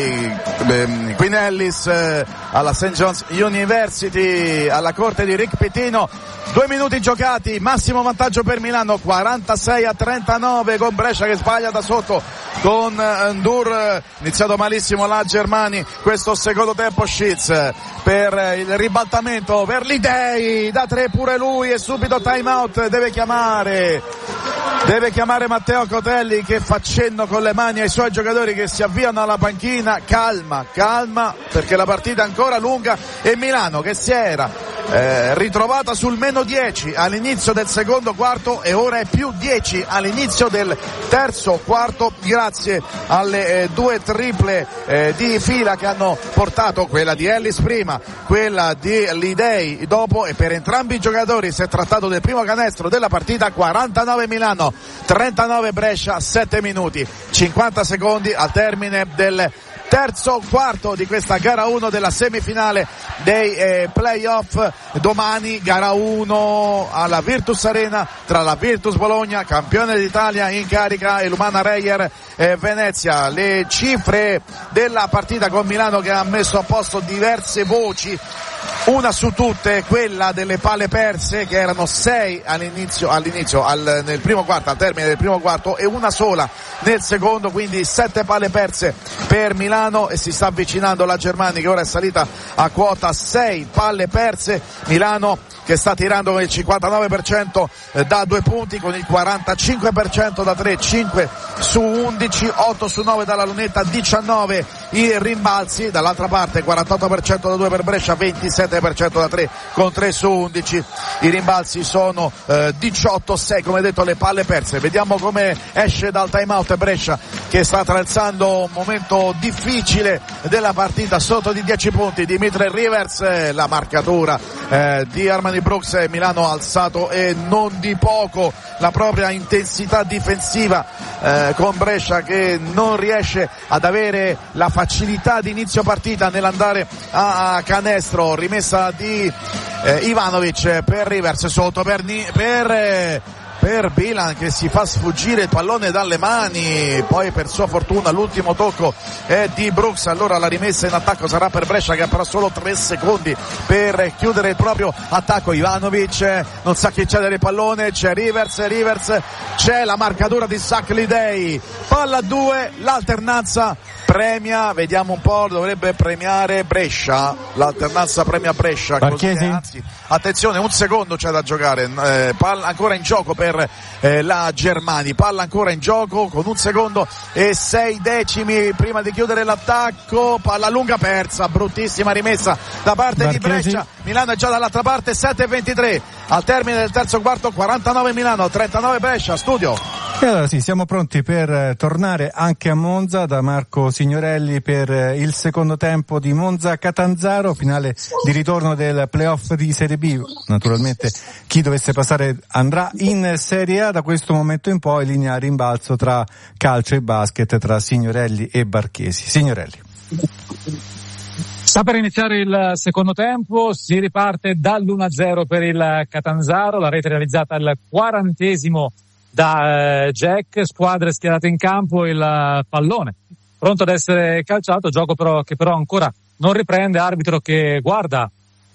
eh, Quinn Ellis eh, alla Saint John's University, alla corte di Rick Pitino. Due minuti giocati, massimo vantaggio per Milano, quarantasei a trentanove, con Brescia che sbaglia da sotto con Ndur. Iniziato malissimo la Germani, questo secondo tempo. Schitz per il ribaltamento per Lidei, da tre pure lui e subito time out, deve chiamare deve chiamare Matteo Cotelli che fa cenno con le mani ai suoi giocatori che si avviano alla panchina. Calma, calma, perché la partita è ancora lunga e Milano che si era eh, ritrovata sul meno dieci all'inizio del secondo quarto e ora è più dieci all'inizio del terzo quarto, grazie alle eh, due triple eh, di fila che hanno portato, quella di Ellis prima, quella di Lidei dopo, e per entrambi i giocatori si è trattato del primo canestro della partita. Quarantanove Milano, trentanove Brescia, sette minuti cinquanta secondi al termine del terzo quarto di questa gara uno della semifinale dei eh, playoff. Domani gara uno alla Virtus Arena tra la Virtus Bologna, campione d'Italia in carica, e l'Umana Reyer eh, Venezia. Le cifre della partita con Milano che ha messo a posto diverse voci, una su tutte quella delle palle perse, che erano sei all'inizio, all'inizio al, nel primo quarto, al termine del primo quarto, e una sola nel secondo, quindi sette palle perse per Milano, e si sta avvicinando la Germania che ora è salita a quota sei palle perse. Milano che sta tirando con il cinquantanove per cento da due punti, con il quarantacinque per cento da tre, cinque su undici, otto su nove dalla lunetta, diciannove i rimbalzi. Dall'altra parte quarantotto per cento da due per Brescia, ventisette per cento da tre con tre su undici. I rimbalzi sono eh, diciotto a sei, come detto le palle perse. Vediamo come esce dal time out Brescia, che sta attraversando un momento difficile della partita, sotto di dieci punti. Dimitri Rivers, eh, la marcatura eh, di Armani Brooks. Milano ha alzato e non di poco la propria intensità difensiva eh, con Brescia che non riesce ad avere la facilità di inizio partita nell'andare a canestro. Rimessa di eh, Ivanovic per Rivers, sotto per, per eh, per Bilan che si fa sfuggire il pallone dalle mani, poi per sua fortuna l'ultimo tocco è di Brooks. Allora la rimessa in attacco sarà per Brescia, che ha però solo tre secondi per chiudere il proprio attacco. Ivanovic non sa chi cedere il pallone, c'è Rivers, Rivers c'è la marcatura di Zach Lidei, palla a due, l'alternanza premia, vediamo un po', dovrebbe premiare Brescia, l'alternanza premia Brescia. Barchesi? Anzi, attenzione, un secondo c'è da giocare, eh, palla ancora in gioco per eh, la Germani, palla ancora in gioco con un secondo e sei decimi prima di chiudere l'attacco. Palla lunga persa, bruttissima rimessa da parte Barchesi. Di Brescia. Milano è già dall'altra parte, sette e ventitré al termine del terzo quarto, quarantanove Milano, trentanove Brescia. Studio. E allora sì, siamo pronti per tornare anche a Monza da Marco Signorelli per il secondo tempo di Monza-Catanzaro, finale di ritorno del playoff di Serie B. Naturalmente chi dovesse passare andrà in Serie A. Da questo momento in poi linea a rimbalzo tra calcio e basket tra Signorelli e Barchesi. Signorelli. Sta per iniziare il secondo tempo, si riparte dall'uno a zero per il Catanzaro, la rete realizzata al quarantesimo da eh, Jack, squadre schierate in campo, il pallone pronto ad essere calciato, gioco però che però ancora non riprende, arbitro che guarda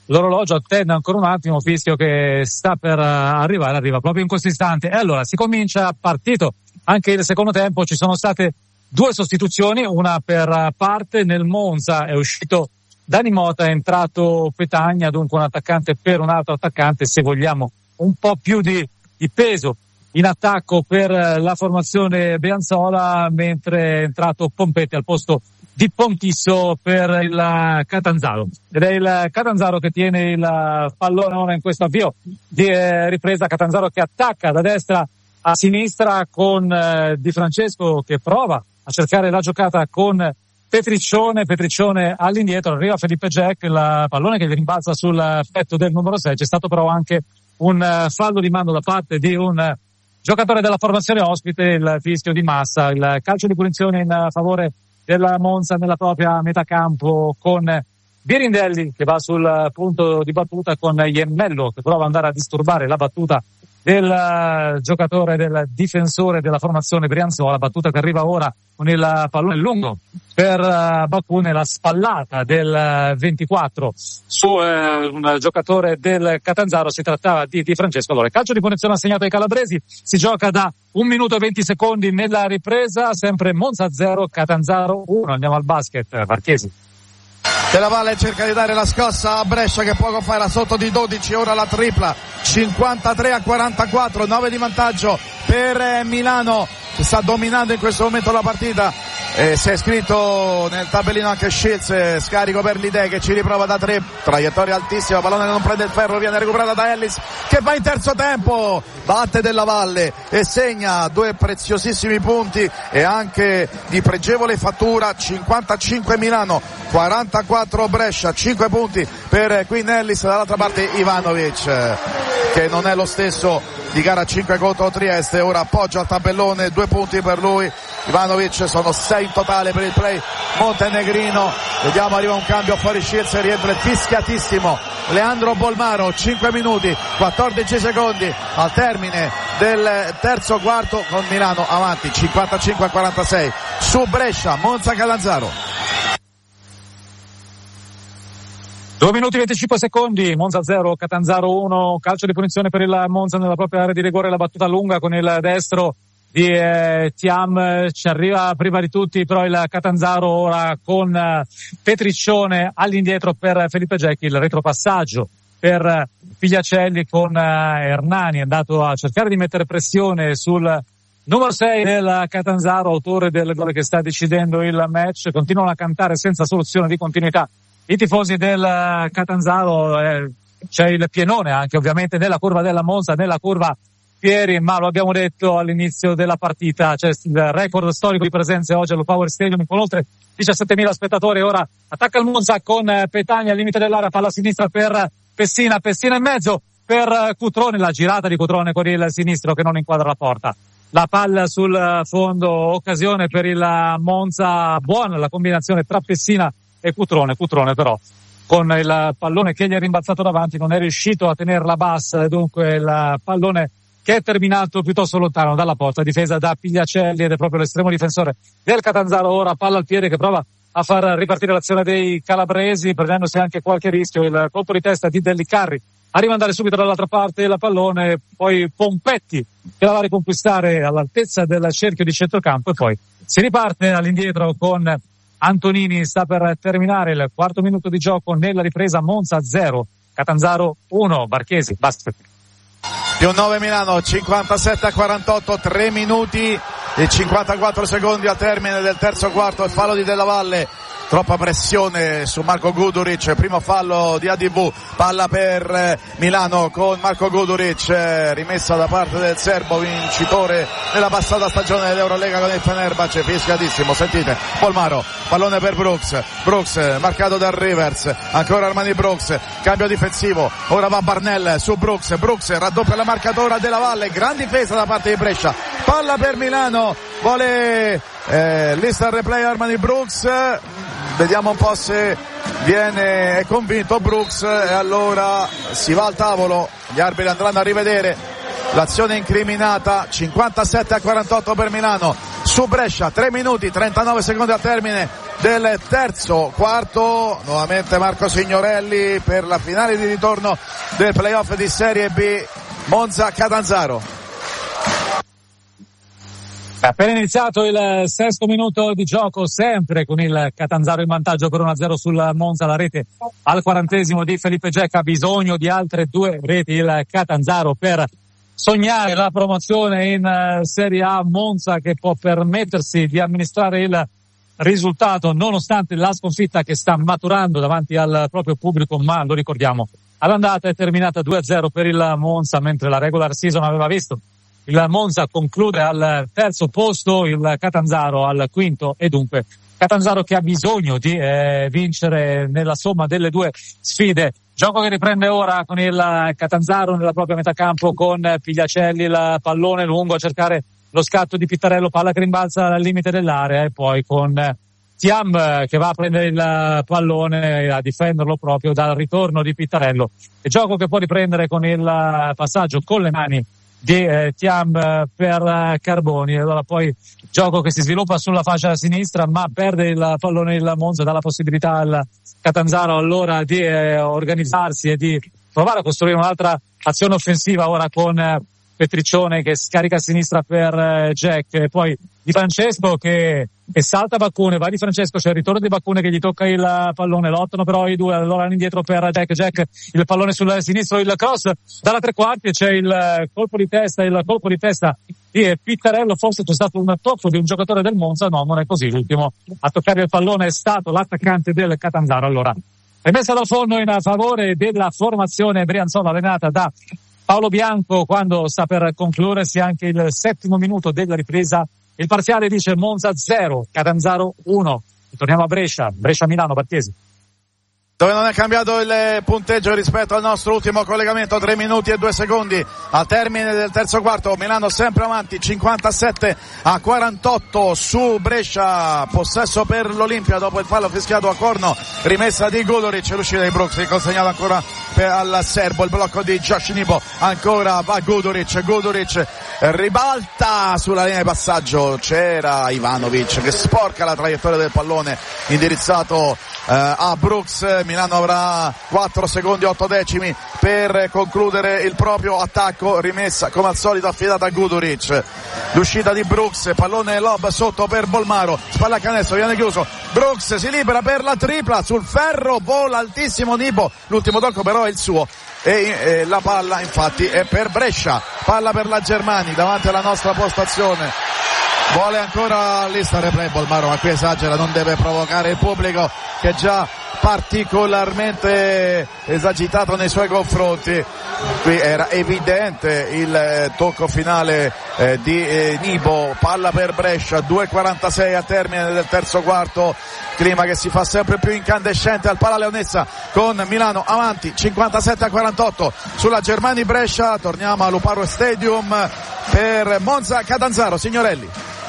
l'orologio attende ancora un attimo, fischio che sta per arrivare, arriva proprio in questo istante. E allora si comincia partito anche il secondo tempo, ci sono state due sostituzioni, una per parte. Nel Monza è uscito Dani Mota, è entrato Petagna, dunque un attaccante per un altro attaccante, se vogliamo un po' più di, di peso in attacco per la formazione Brianzola, mentre è entrato Pompetti al posto di Pontisso per il Catanzaro. Ed è il Catanzaro che tiene il pallone ora in questo avvio di eh, ripresa. Catanzaro che attacca da destra a sinistra con eh, Di Francesco che prova a cercare la giocata con Petriccione, Petriccione all'indietro, arriva Felipe Jack, il pallone che gli rimbalza sul petto del numero sei. C'è stato però anche un uh, fallo di mano da parte di un uh, giocatore della formazione ospite, il fischio di Massa, il calcio di punizione in uh, favore della Monza nella propria metà campo, con Birindelli che va sul uh, punto di battuta, con Iemmello che prova ad andare a disturbare la battuta del uh, giocatore, del difensore della formazione Brianzola, battuta che arriva ora con il pallone lungo per uh, Bacune, la spallata del uh, ventiquattro su uh, un giocatore del Catanzaro, si trattava di Di Francesco. Allora, calcio di punizione assegnato ai calabresi, si gioca da un minuto e venti secondi nella ripresa, sempre Monza zero, Catanzaro uno. Andiamo al basket, Marchesi. Della Valle cerca di dare la scossa a Brescia che poco fa era sotto di dodici, ora la tripla, cinquantatré a quarantaquattro, nove di vantaggio per Milano che sta dominando in questo momento la partita. Eh, si è iscritto nel tabellino anche Shields, scarico per l'Idee che ci riprova da tre, traiettoria altissima, pallone che non prende il ferro, viene recuperata da Ellis che va in terzo tempo, batte Della Valle e segna due preziosissimi punti e anche di pregevole fattura. Cinquantacinque Milano, quarantaquattro Brescia, cinque punti per Quinn Ellis. Dall'altra parte Ivanovic che non è lo stesso di gara cinque contro Trieste, ora appoggia al tabellone, due punti per lui. Ivanovic, sono sei in totale per il play montenegrino. Vediamo, arriva un cambio fuori Shields, rientra fischiatissimo Leandro Bolmaro, cinque minuti quattordici secondi al termine del terzo quarto, con Milano avanti cinquantacinque a quarantasei su Brescia. Monza Catanzaro. due minuti e venticinque secondi, Monza zero, Catanzaro uno, calcio di punizione per il Monza nella propria area di rigore, la battuta lunga con il destro di eh, Thiam, ci arriva prima di tutti però il Catanzaro ora con eh, Petriccione all'indietro per Felipe Gecchi, il retropassaggio per eh, Pigliacelli con eh, Hernani, è andato a cercare di mettere pressione sul numero sei del Catanzaro, autore del gol che sta decidendo il match. Continuano a cantare senza soluzione di continuità i tifosi del Catanzaro, eh, c'è il pienone anche ovviamente nella curva della Monza, nella curva Pieri, ma lo abbiamo detto all'inizio della partita, c'è il record storico di presenze oggi allo Power Stadium con oltre diciassettemila spettatori. Ora attacca il Monza con Petagna al limite dell'area, palla a sinistra per Pessina, Pessina in mezzo per Cutrone, la girata di Cutrone con il sinistro che non inquadra la porta. La palla sul fondo, occasione per il Monza, buona la combinazione tra Pessina e Cutrone, Cutrone però con il pallone che gli è rimbalzato davanti non è riuscito a tenerla bassa, dunque il pallone che è terminato piuttosto lontano dalla porta, difesa da Pigliacelli ed è proprio l'estremo difensore del Catanzaro. Ora palla al piede che prova a far ripartire l'azione dei calabresi, prendendosi anche qualche rischio. Il colpo di testa di Dellicarri a rimandare subito dall'altra parte la pallone, poi Pompetti che la va a riconquistare all'altezza del cerchio di centrocampo e poi si riparte all'indietro con Antonini. Sta per terminare il quarto minuto di gioco nella ripresa, Monza zero, Catanzaro uno. Barchesi, basket. Più nove Milano, cinquantasette a quarantotto, tre minuti e cinquantaquattro secondi al termine del terzo quarto. Il fallo di Della Valle, troppa pressione su Marco Guduric, primo fallo di A D V, palla per Milano con Marco Guduric, rimessa da parte del serbo vincitore nella passata stagione dell'Eurolega con il Fenerbahce, fischiatissimo, sentite, Polmaro, pallone per Brooks, Brooks marcato da Rivers, ancora Armani Brooks, cambio difensivo, ora va Barnell su Brooks, Brooks raddoppia la marcatura Della Valle, gran difesa da parte di Brescia, palla per Milano, vuole eh, lista al replay Armani Brooks, vediamo un po' se viene è convinto Brooks e allora si va al tavolo, gli arbitri andranno a rivedere l'azione incriminata. Cinquantasette a quarantotto per Milano su Brescia, tre minuti trentanove secondi al termine del terzo quarto. Nuovamente Marco Signorelli per la finale di ritorno del playoff di Serie B Monza-Catanzaro. È appena iniziato il sesto minuto di gioco, sempre con il Catanzaro in vantaggio per uno a zero sul Monza. La rete al quarantesimo di Felipe Gecca, ha bisogno di altre due reti il Catanzaro per sognare la promozione in Serie A. Monza che può permettersi di amministrare il risultato nonostante la sconfitta che sta maturando davanti al proprio pubblico, ma lo ricordiamo, all'andata è terminata due a zero per il Monza, mentre la regular season aveva visto il Monza conclude al terzo posto, il Catanzaro al quinto, e dunque Catanzaro che ha bisogno di eh, vincere nella somma delle due sfide. Gioco che riprende ora con il Catanzaro nella propria metà campo, con Pigliacelli, il pallone lungo a cercare lo scatto di Pittarello, palla che rimbalza al limite dell'area, e poi con Thiam che va a prendere il pallone e a difenderlo proprio dal ritorno di Pittarello. E gioco che può riprendere con il passaggio con le mani di eh, Thiam eh, per eh, Carboni. Allora poi gioco che si sviluppa sulla fascia sinistra, ma perde il pallone il Monza, dà la possibilità al Catanzaro allora di eh, organizzarsi e di provare a costruire un'altra azione offensiva ora con eh, Petriccione che scarica a sinistra per eh, Jack, e poi Di Francesco che, che salta Baccone, va Di Francesco, c'è il ritorno di Baccone che gli tocca il pallone, lottano però i due, allora indietro per Jack, Jack il pallone sul sinistro, il cross dalla tre quarti, c'è il colpo di testa, il colpo di testa di Pittarello. Forse c'è stato un tocco di un giocatore del Monza, no, non è così, l'ultimo a toccare il pallone è stato l'attaccante del Catanzaro. Allora rimessa dal fondo in favore della formazione brianzola allenata da Paolo Bianco, quando sta per concludersi anche il settimo minuto della ripresa. Il parziale dice Monza zero, Catanzaro uno. Torniamo a Brescia, Brescia-Milano, Barchesi. Dove non è cambiato il punteggio rispetto al nostro ultimo collegamento, tre minuti e due secondi al termine del terzo quarto. Milano sempre avanti, cinquantasette a quarantotto su Brescia, possesso per l'Olimpia dopo il fallo fischiato a corno, rimessa di Guduric, l'uscita di Brooks, consegnato ancora per, al serbo, il blocco di Josh Nibo, ancora va Guduric, Guduric ribalta sulla linea di passaggio, c'era Ivanovic che sporca la traiettoria del pallone indirizzato eh, a Brooks. Milano avrà quattro secondi e otto decimi per concludere il proprio attacco, rimessa come al solito affidata a Guduric, l'uscita di Brooks, pallone lob sotto per Bolmaro, spalla canestro, viene chiuso, Brooks si libera per la tripla, sul ferro vola altissimo Nibo, l'ultimo tocco però è il suo e eh, la palla infatti è per Brescia, palla per la Germani davanti alla nostra postazione. Vuole ancora lista replay Bolmaro, ma qui esagera, non deve provocare il pubblico che già particolarmente esagitato nei suoi confronti. Qui era evidente il eh, tocco finale eh, di eh, Nibo, palla per Brescia, due e quarantasei a termine del terzo quarto, clima che si fa sempre più incandescente al Pala Leonessa con Milano avanti cinquantasette a quarantotto sulla Germani Brescia. Torniamo all'Uparo Stadium per Monza Catanzaro. Signorelli.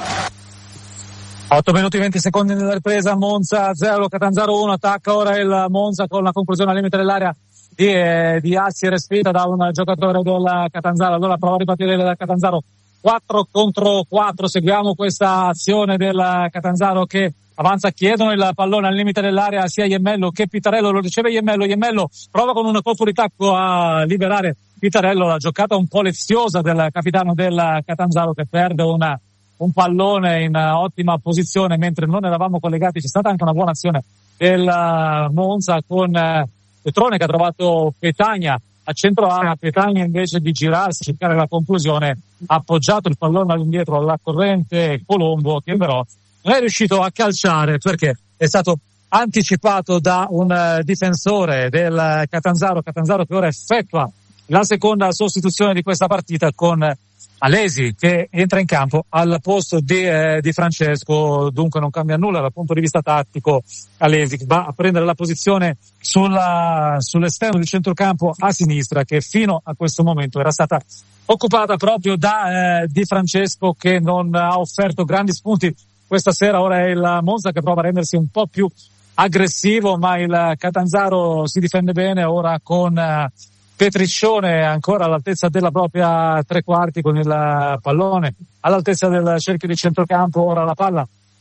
otto minuti e venti secondi nella ripresa, Monza zero, Catanzaro uno, attacca ora il Monza con la conclusione al limite dell'area di, eh, di Assi, respinta da un giocatore del Catanzaro. Allora prova a ripartire il Catanzaro quattro contro quattro, seguiamo questa azione del Catanzaro che avanza, chiedono il pallone al limite dell'area sia Iemmello che Pittarello, lo riceve Iemmello, Iemmello prova con un colpo di tacco a liberare Pittarello, la giocata un po' leziosa del capitano del Catanzaro che perde una un pallone in ottima posizione mentre non eravamo collegati. C'è stata anche una buona azione del Monza con Petrone che ha trovato Petagna a centro area, Petagna invece di girarsi, cercare la conclusione, ha appoggiato il pallone all'indietro alla corrente Colombo che però non è riuscito a calciare perché è stato anticipato da un difensore del Catanzaro, Catanzaro che ora effettua la seconda sostituzione di questa partita con Alesi che entra in campo al posto di, eh, di Francesco. Dunque non cambia nulla dal punto di vista tattico. Alesi va a prendere la posizione sulla, sull'esterno del centrocampo a sinistra che fino a questo momento era stata occupata proprio da eh, Di Francesco che non ha offerto grandi spunti questa sera. Ora è il Monza che prova a rendersi un po' più aggressivo, ma il Catanzaro si difende bene ora con eh, Petriccione ancora all'altezza della propria tre quarti con il pallone all'altezza del cerchio di centrocampo. Ora la palla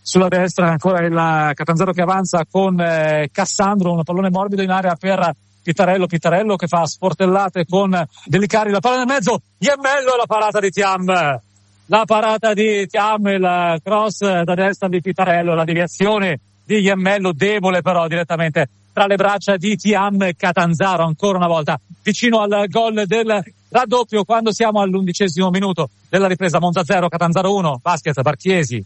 sulla destra ancora il Catanzaro che avanza con eh, Cassandro, un pallone morbido in area per Pittarello, Pittarello che fa sportellate con Delicari, la palla nel mezzo, Iemmello e la parata di Thiam, la parata di Thiam, il cross da destra di Pittarello, la deviazione di Iemmello debole però direttamente tra le braccia di Thiam. Catanzaro ancora una volta vicino al gol del raddoppio quando siamo all'undicesimo minuto della ripresa. Monza zero, Catanzaro uno, Vasquez, Barchiesi.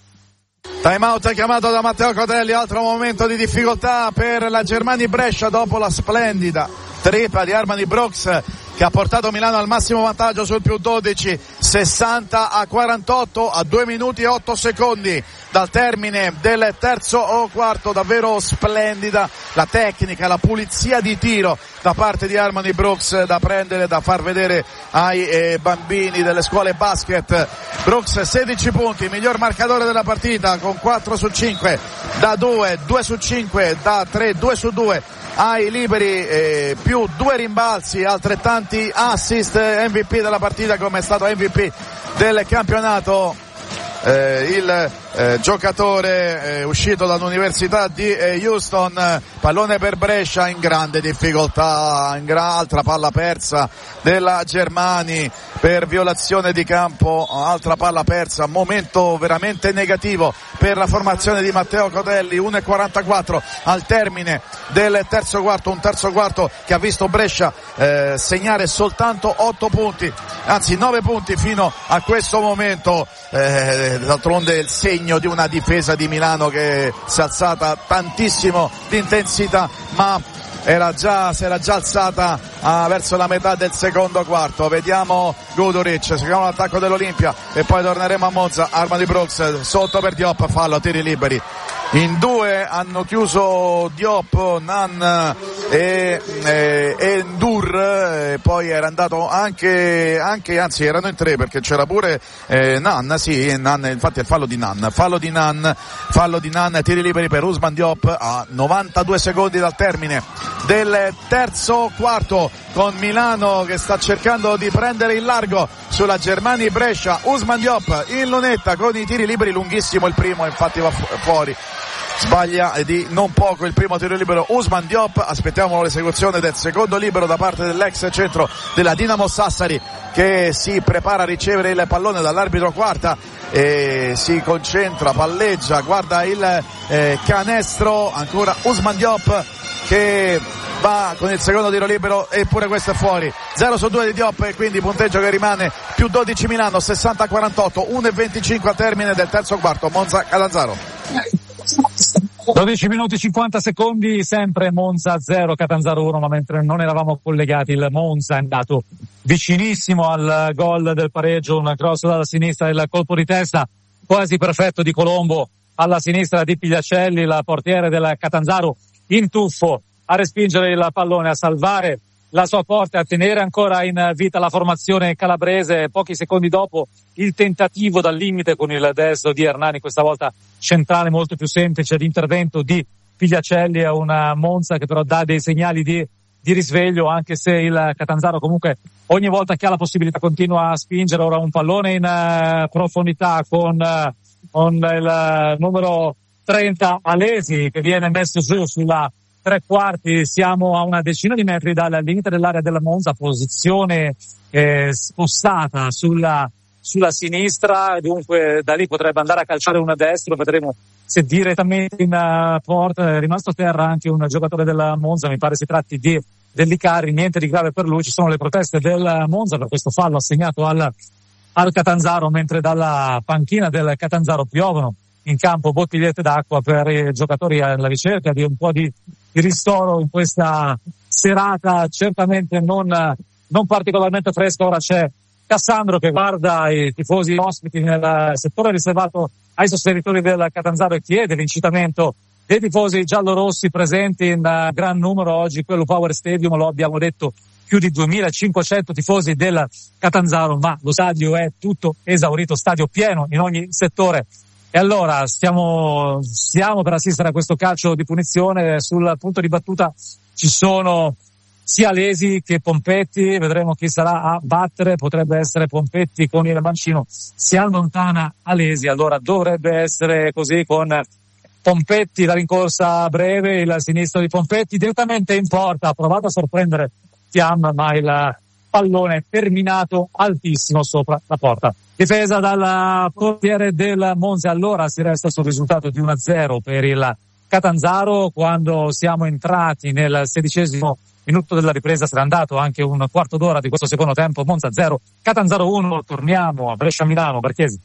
Time out chiamato da Matteo Cotelli, altro momento di difficoltà per la Germania Brescia dopo la splendida tripla di Armani Brooks che ha portato Milano al massimo vantaggio sul più dodici, sessanta a quarantotto, a due minuti e otto secondi dal termine del terzo o quarto. Davvero splendida la tecnica, la pulizia di tiro da parte di Armani Brooks, da prendere, da far vedere ai eh, bambini delle scuole basket. Brooks sedici punti, miglior marcatore della partita con quattro su cinque da due, due su cinque da tre, due su due ai liberi, eh, più due rimbalzi, altrettanti assist, M V P della partita come è stato M V P del campionato. Eh, il eh, giocatore eh, uscito dall'università di eh, Houston, pallone per Brescia in grande difficoltà, in gra- altra palla persa della Germani per violazione di campo, altra palla persa, momento veramente negativo per la formazione di Matteo Cotelli. Uno e quarantaquattro al termine del terzo quarto, un terzo quarto che ha visto Brescia eh, segnare soltanto otto punti, anzi nove punti fino a questo momento. Eh, d'altronde il segno di una difesa di Milano che si è alzata tantissimo di intensità, ma era già, si era già alzata ah, verso la metà del secondo quarto. Vediamo Guduric, seguiamo l'attacco dell'Olimpia e poi torneremo a Monza. Armani Brooks sotto per Diop, fallo, tiri liberi. In due hanno chiuso Diop, Nan e, e, e Ndur, e poi era andato anche, anche, anzi erano in tre perché c'era pure eh, Nan, sì, Nan, infatti è il fallo di Nan, fallo di Nan, fallo di Nan, tiri liberi per Ousmane Diop a novantadue secondi dal termine del terzo quarto, con Milano che sta cercando di prendere il largo sulla Germania Brescia. Ousmane Diop in lunetta con i tiri liberi, lunghissimo il primo, infatti va fu- fuori. Sbaglia di non poco il primo tiro libero Ousmane Diop. Aspettiamo l'esecuzione del secondo libero da parte dell'ex centro della Dinamo Sassari, che si prepara a ricevere il pallone dall'arbitro Quarta e si concentra, palleggia, guarda il eh, canestro. Ancora Ousmane Diop che va con il secondo tiro libero, eppure questo è fuori. Zero su due di Diop e quindi punteggio che rimane più dodici Milano, sessanta a quarantotto, uno e venticinque al termine del terzo quarto. Monza Catanzaro. dodici minuti cinquanta secondi, sempre Monza zero, Catanzaro uno, ma mentre non eravamo collegati il Monza è andato vicinissimo al gol del pareggio, un cross dalla sinistra, il colpo di testa quasi perfetto di Colombo alla sinistra di Pigliacelli, il portiere del Catanzaro in tuffo a respingere il pallone, a salvare la sua porta, a tenere ancora in vita la formazione calabrese. Pochi secondi dopo il tentativo dal limite con il destro di Hernani, questa volta centrale molto più semplice, l'intervento di Pigliacelli. È una Monza che però dà dei segnali di, di risveglio, anche se il Catanzaro comunque ogni volta che ha la possibilità continua a spingere. Ora un pallone in uh, profondità con, uh, con il uh, numero trenta Alesi che viene messo su sulla tre quarti. Siamo a una decina di metri dal limite dell'area della Monza, posizione eh, spostata sulla, sulla sinistra, dunque da lì potrebbe andare a calciare un destro. Vedremo se direttamente in uh, porta è rimasto a terra anche un giocatore della Monza, mi pare si tratti di Dellicari, niente di grave per lui. Ci sono le proteste del Monza per questo fallo assegnato al, al Catanzaro, mentre dalla panchina del Catanzaro piovono in campo bottigliette d'acqua per i giocatori alla ricerca di un po' di, di ristoro in questa serata certamente non, non particolarmente fresca. Ora c'è Cassandro che guarda i tifosi ospiti nel settore riservato ai sostenitori del Catanzaro e chiede l'incitamento dei tifosi giallorossi presenti in gran numero oggi. Quello Power Stadium, lo abbiamo detto, più di duemilacinquecento tifosi del Catanzaro, ma lo stadio è tutto esaurito, stadio pieno in ogni settore. E allora stiamo, stiamo per assistere a questo calcio di punizione. Sul punto di battuta ci sono sia Alesi che Pompetti, vedremo chi sarà a battere, potrebbe essere Pompetti con il mancino, si allontana Alesi, allora dovrebbe essere così con Pompetti, la rincorsa breve, il sinistro di Pompetti direttamente in porta, ha provato a sorprendere Thiam, ma il pallone è terminato altissimo sopra la porta. Difesa dal portiere del Monza, allora si resta sul risultato di uno a zero per il Catanzaro. Quando siamo entrati nel sedicesimo minuto della ripresa sarà andato anche un quarto d'ora di questo secondo tempo. Monza zero, Catanzaro uno, torniamo a Brescia-Milano, Barchesi.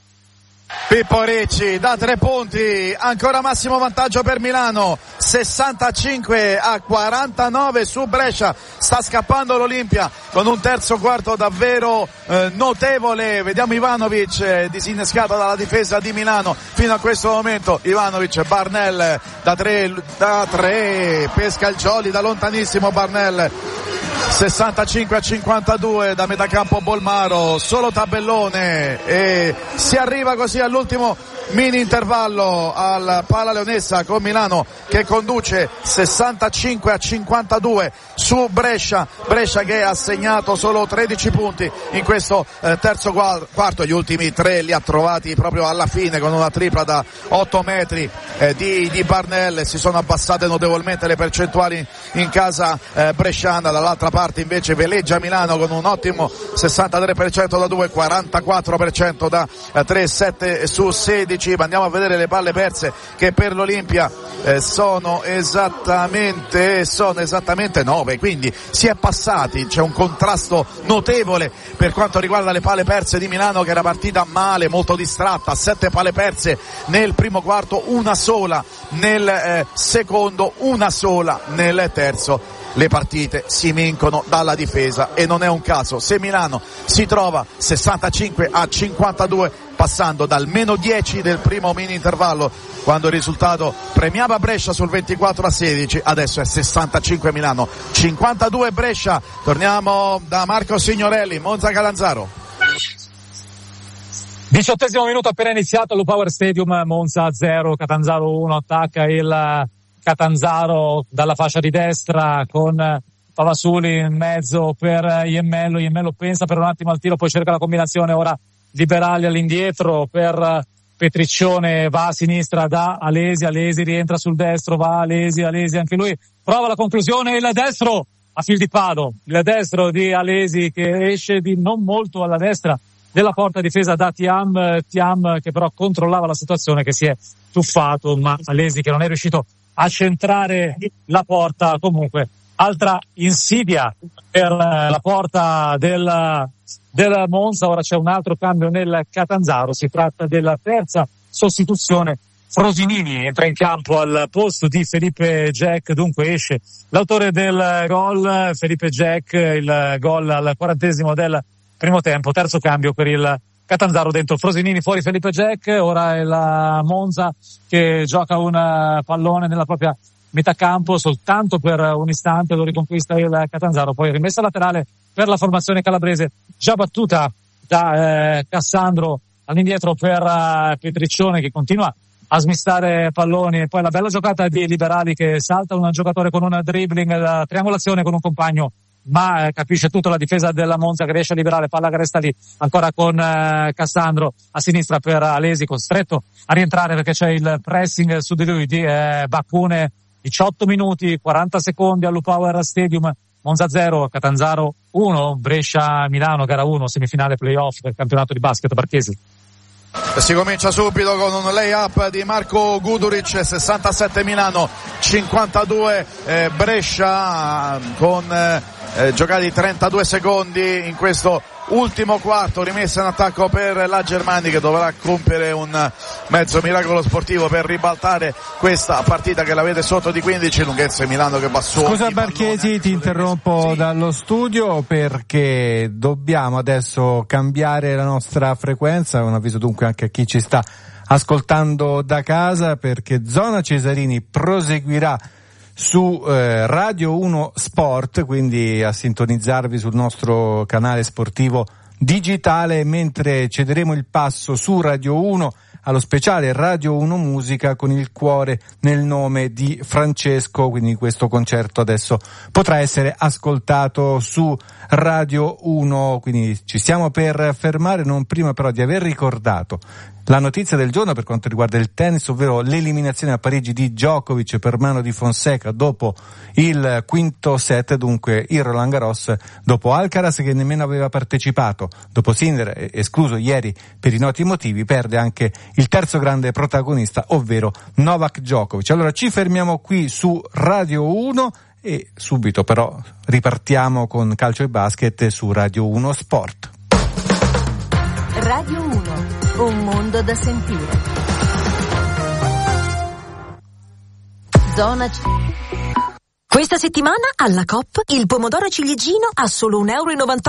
Pippo Ricci da tre punti, ancora massimo vantaggio per Milano, sessantacinque a quarantanove su Brescia, sta scappando l'Olimpia con un terzo quarto davvero eh, notevole. Vediamo Ivanovic eh, disinnescato dalla difesa di Milano fino a questo momento. Ivanovic, Barnell da tre, da tre pesca il jolly da lontanissimo Barnell. sessantacinque a cinquantadue da metà campo Bolmaro, solo tabellone e si arriva così all'ultimo mini intervallo al Pala Leonessa con Milano che conduce sessantacinque a cinquantadue su Brescia. Brescia che ha segnato solo tredici punti in questo eh, terzo quarto, gli ultimi tre li ha trovati proprio alla fine con una tripla da otto metri eh, di, di Barnell. Si sono abbassate notevolmente le percentuali in casa eh, bresciana. Dall'altra parte invece veleggia Milano con un ottimo sessantatré per cento da due, quarantaquattro per cento da eh, tre, sette su sedici. Ma andiamo a vedere le palle perse che per l'Olimpia eh, sono esattamente sono esattamente nove, quindi si è passati, c'è un contrasto notevole per quanto riguarda le palle perse di Milano che era partita male, molto distratta, sette palle perse nel primo quarto, una sola nel eh, secondo, una sola nel terzo. Le partite si vincono dalla difesa e non è un caso se Milano si trova sessantacinque a cinquantadue passando dal meno dieci del primo mini intervallo quando il risultato premiava Brescia sul ventiquattro a sedici, adesso è sessantacinque Milano, cinquantadue Brescia. Torniamo da Marco Signorelli, Monza Catanzaro. Diciottesimo minuto appena iniziato allo Power Stadium, Monza zero, Catanzaro uno, attacca il Catanzaro dalla fascia di destra con Pavasuli in mezzo per Iemmello, Iemmello pensa per un attimo al tiro, poi cerca la combinazione, ora Liberali all'indietro per Petriccione, va a sinistra da Alesi, Alesi rientra sul destro, va Alesi, Alesi anche lui, prova la conclusione, il destro a fil di palo, il destro di Alesi che esce di non molto alla destra della porta difesa da Thiam, Thiam che però controllava la situazione, che si è tuffato, ma Alesi che non è riuscito a centrare la porta. Comunque altra insidia per la porta del, del Monza. Ora c'è un altro cambio nel Catanzaro, si tratta della terza sostituzione. Frosinini entra in campo al posto di Felipe Jack, dunque esce l'autore del gol, Felipe Jack, il gol al quarantesimo del primo tempo, terzo cambio per il Catanzaro, dentro Frosinini, fuori Felipe Jack. Ora è la Monza che gioca un pallone nella propria metà campo soltanto per un istante, lo riconquista il Catanzaro, poi rimessa laterale per la formazione calabrese, già battuta da eh, Cassandro all'indietro per uh, Petriccione che continua a smistare palloni, e poi la bella giocata di Liberali che salta un giocatore con un dribbling, la triangolazione con un compagno, ma eh, capisce tutto la difesa della Monza che riesce a liberare, palla che resta lì ancora con eh, Cassandro a sinistra per Alesi, costretto a rientrare perché c'è il pressing su di lui di eh, Baccune. Diciotto minuti, quaranta secondi allo Power Stadium, Monza zero, Catanzaro uno, Brescia Milano, gara uno, semifinale playoff del campionato di basket, Barchesi. Si comincia subito con un lay-up di Marco Guduric, sessantasette Milano, cinquantadue eh, Brescia, con eh, giocati trentadue secondi in questo ultimo quarto, rimessa in attacco per la Germani che dovrà compiere un mezzo miracolo sportivo per ribaltare questa partita che la vede sotto di quindici. Lunghezza Milano che va su. Scusa Barchesi, ti interrompo sì. dallo studio perché dobbiamo adesso cambiare la nostra frequenza, un avviso dunque anche a chi ci sta ascoltando da casa, perché Zona Cesarini proseguirà su eh, Radio uno Sport, quindi a sintonizzarvi sul nostro canale sportivo digitale, mentre cederemo il passo su Radio uno allo speciale Radio uno Musica con il cuore nel nome di Francesco, quindi questo concerto adesso potrà essere ascoltato su Radio uno, quindi ci stiamo per fermare, non prima però di aver ricordato la notizia del giorno per quanto riguarda il tennis, ovvero l'eliminazione a Parigi di Djokovic per mano di Fonseca dopo il quinto set. Dunque il Roland Garros, dopo Alcaraz che nemmeno aveva partecipato, dopo Sinner escluso ieri per i noti motivi, perde anche il terzo grande protagonista, ovvero Novak Djokovic. Allora ci fermiamo qui su Radio uno e subito però ripartiamo con calcio e basket su Radio uno Sport. Radio uno, un mondo da sentire. Zona C. Questa settimana alla Coop il pomodoro ciliegino a solo un euro e novantotto.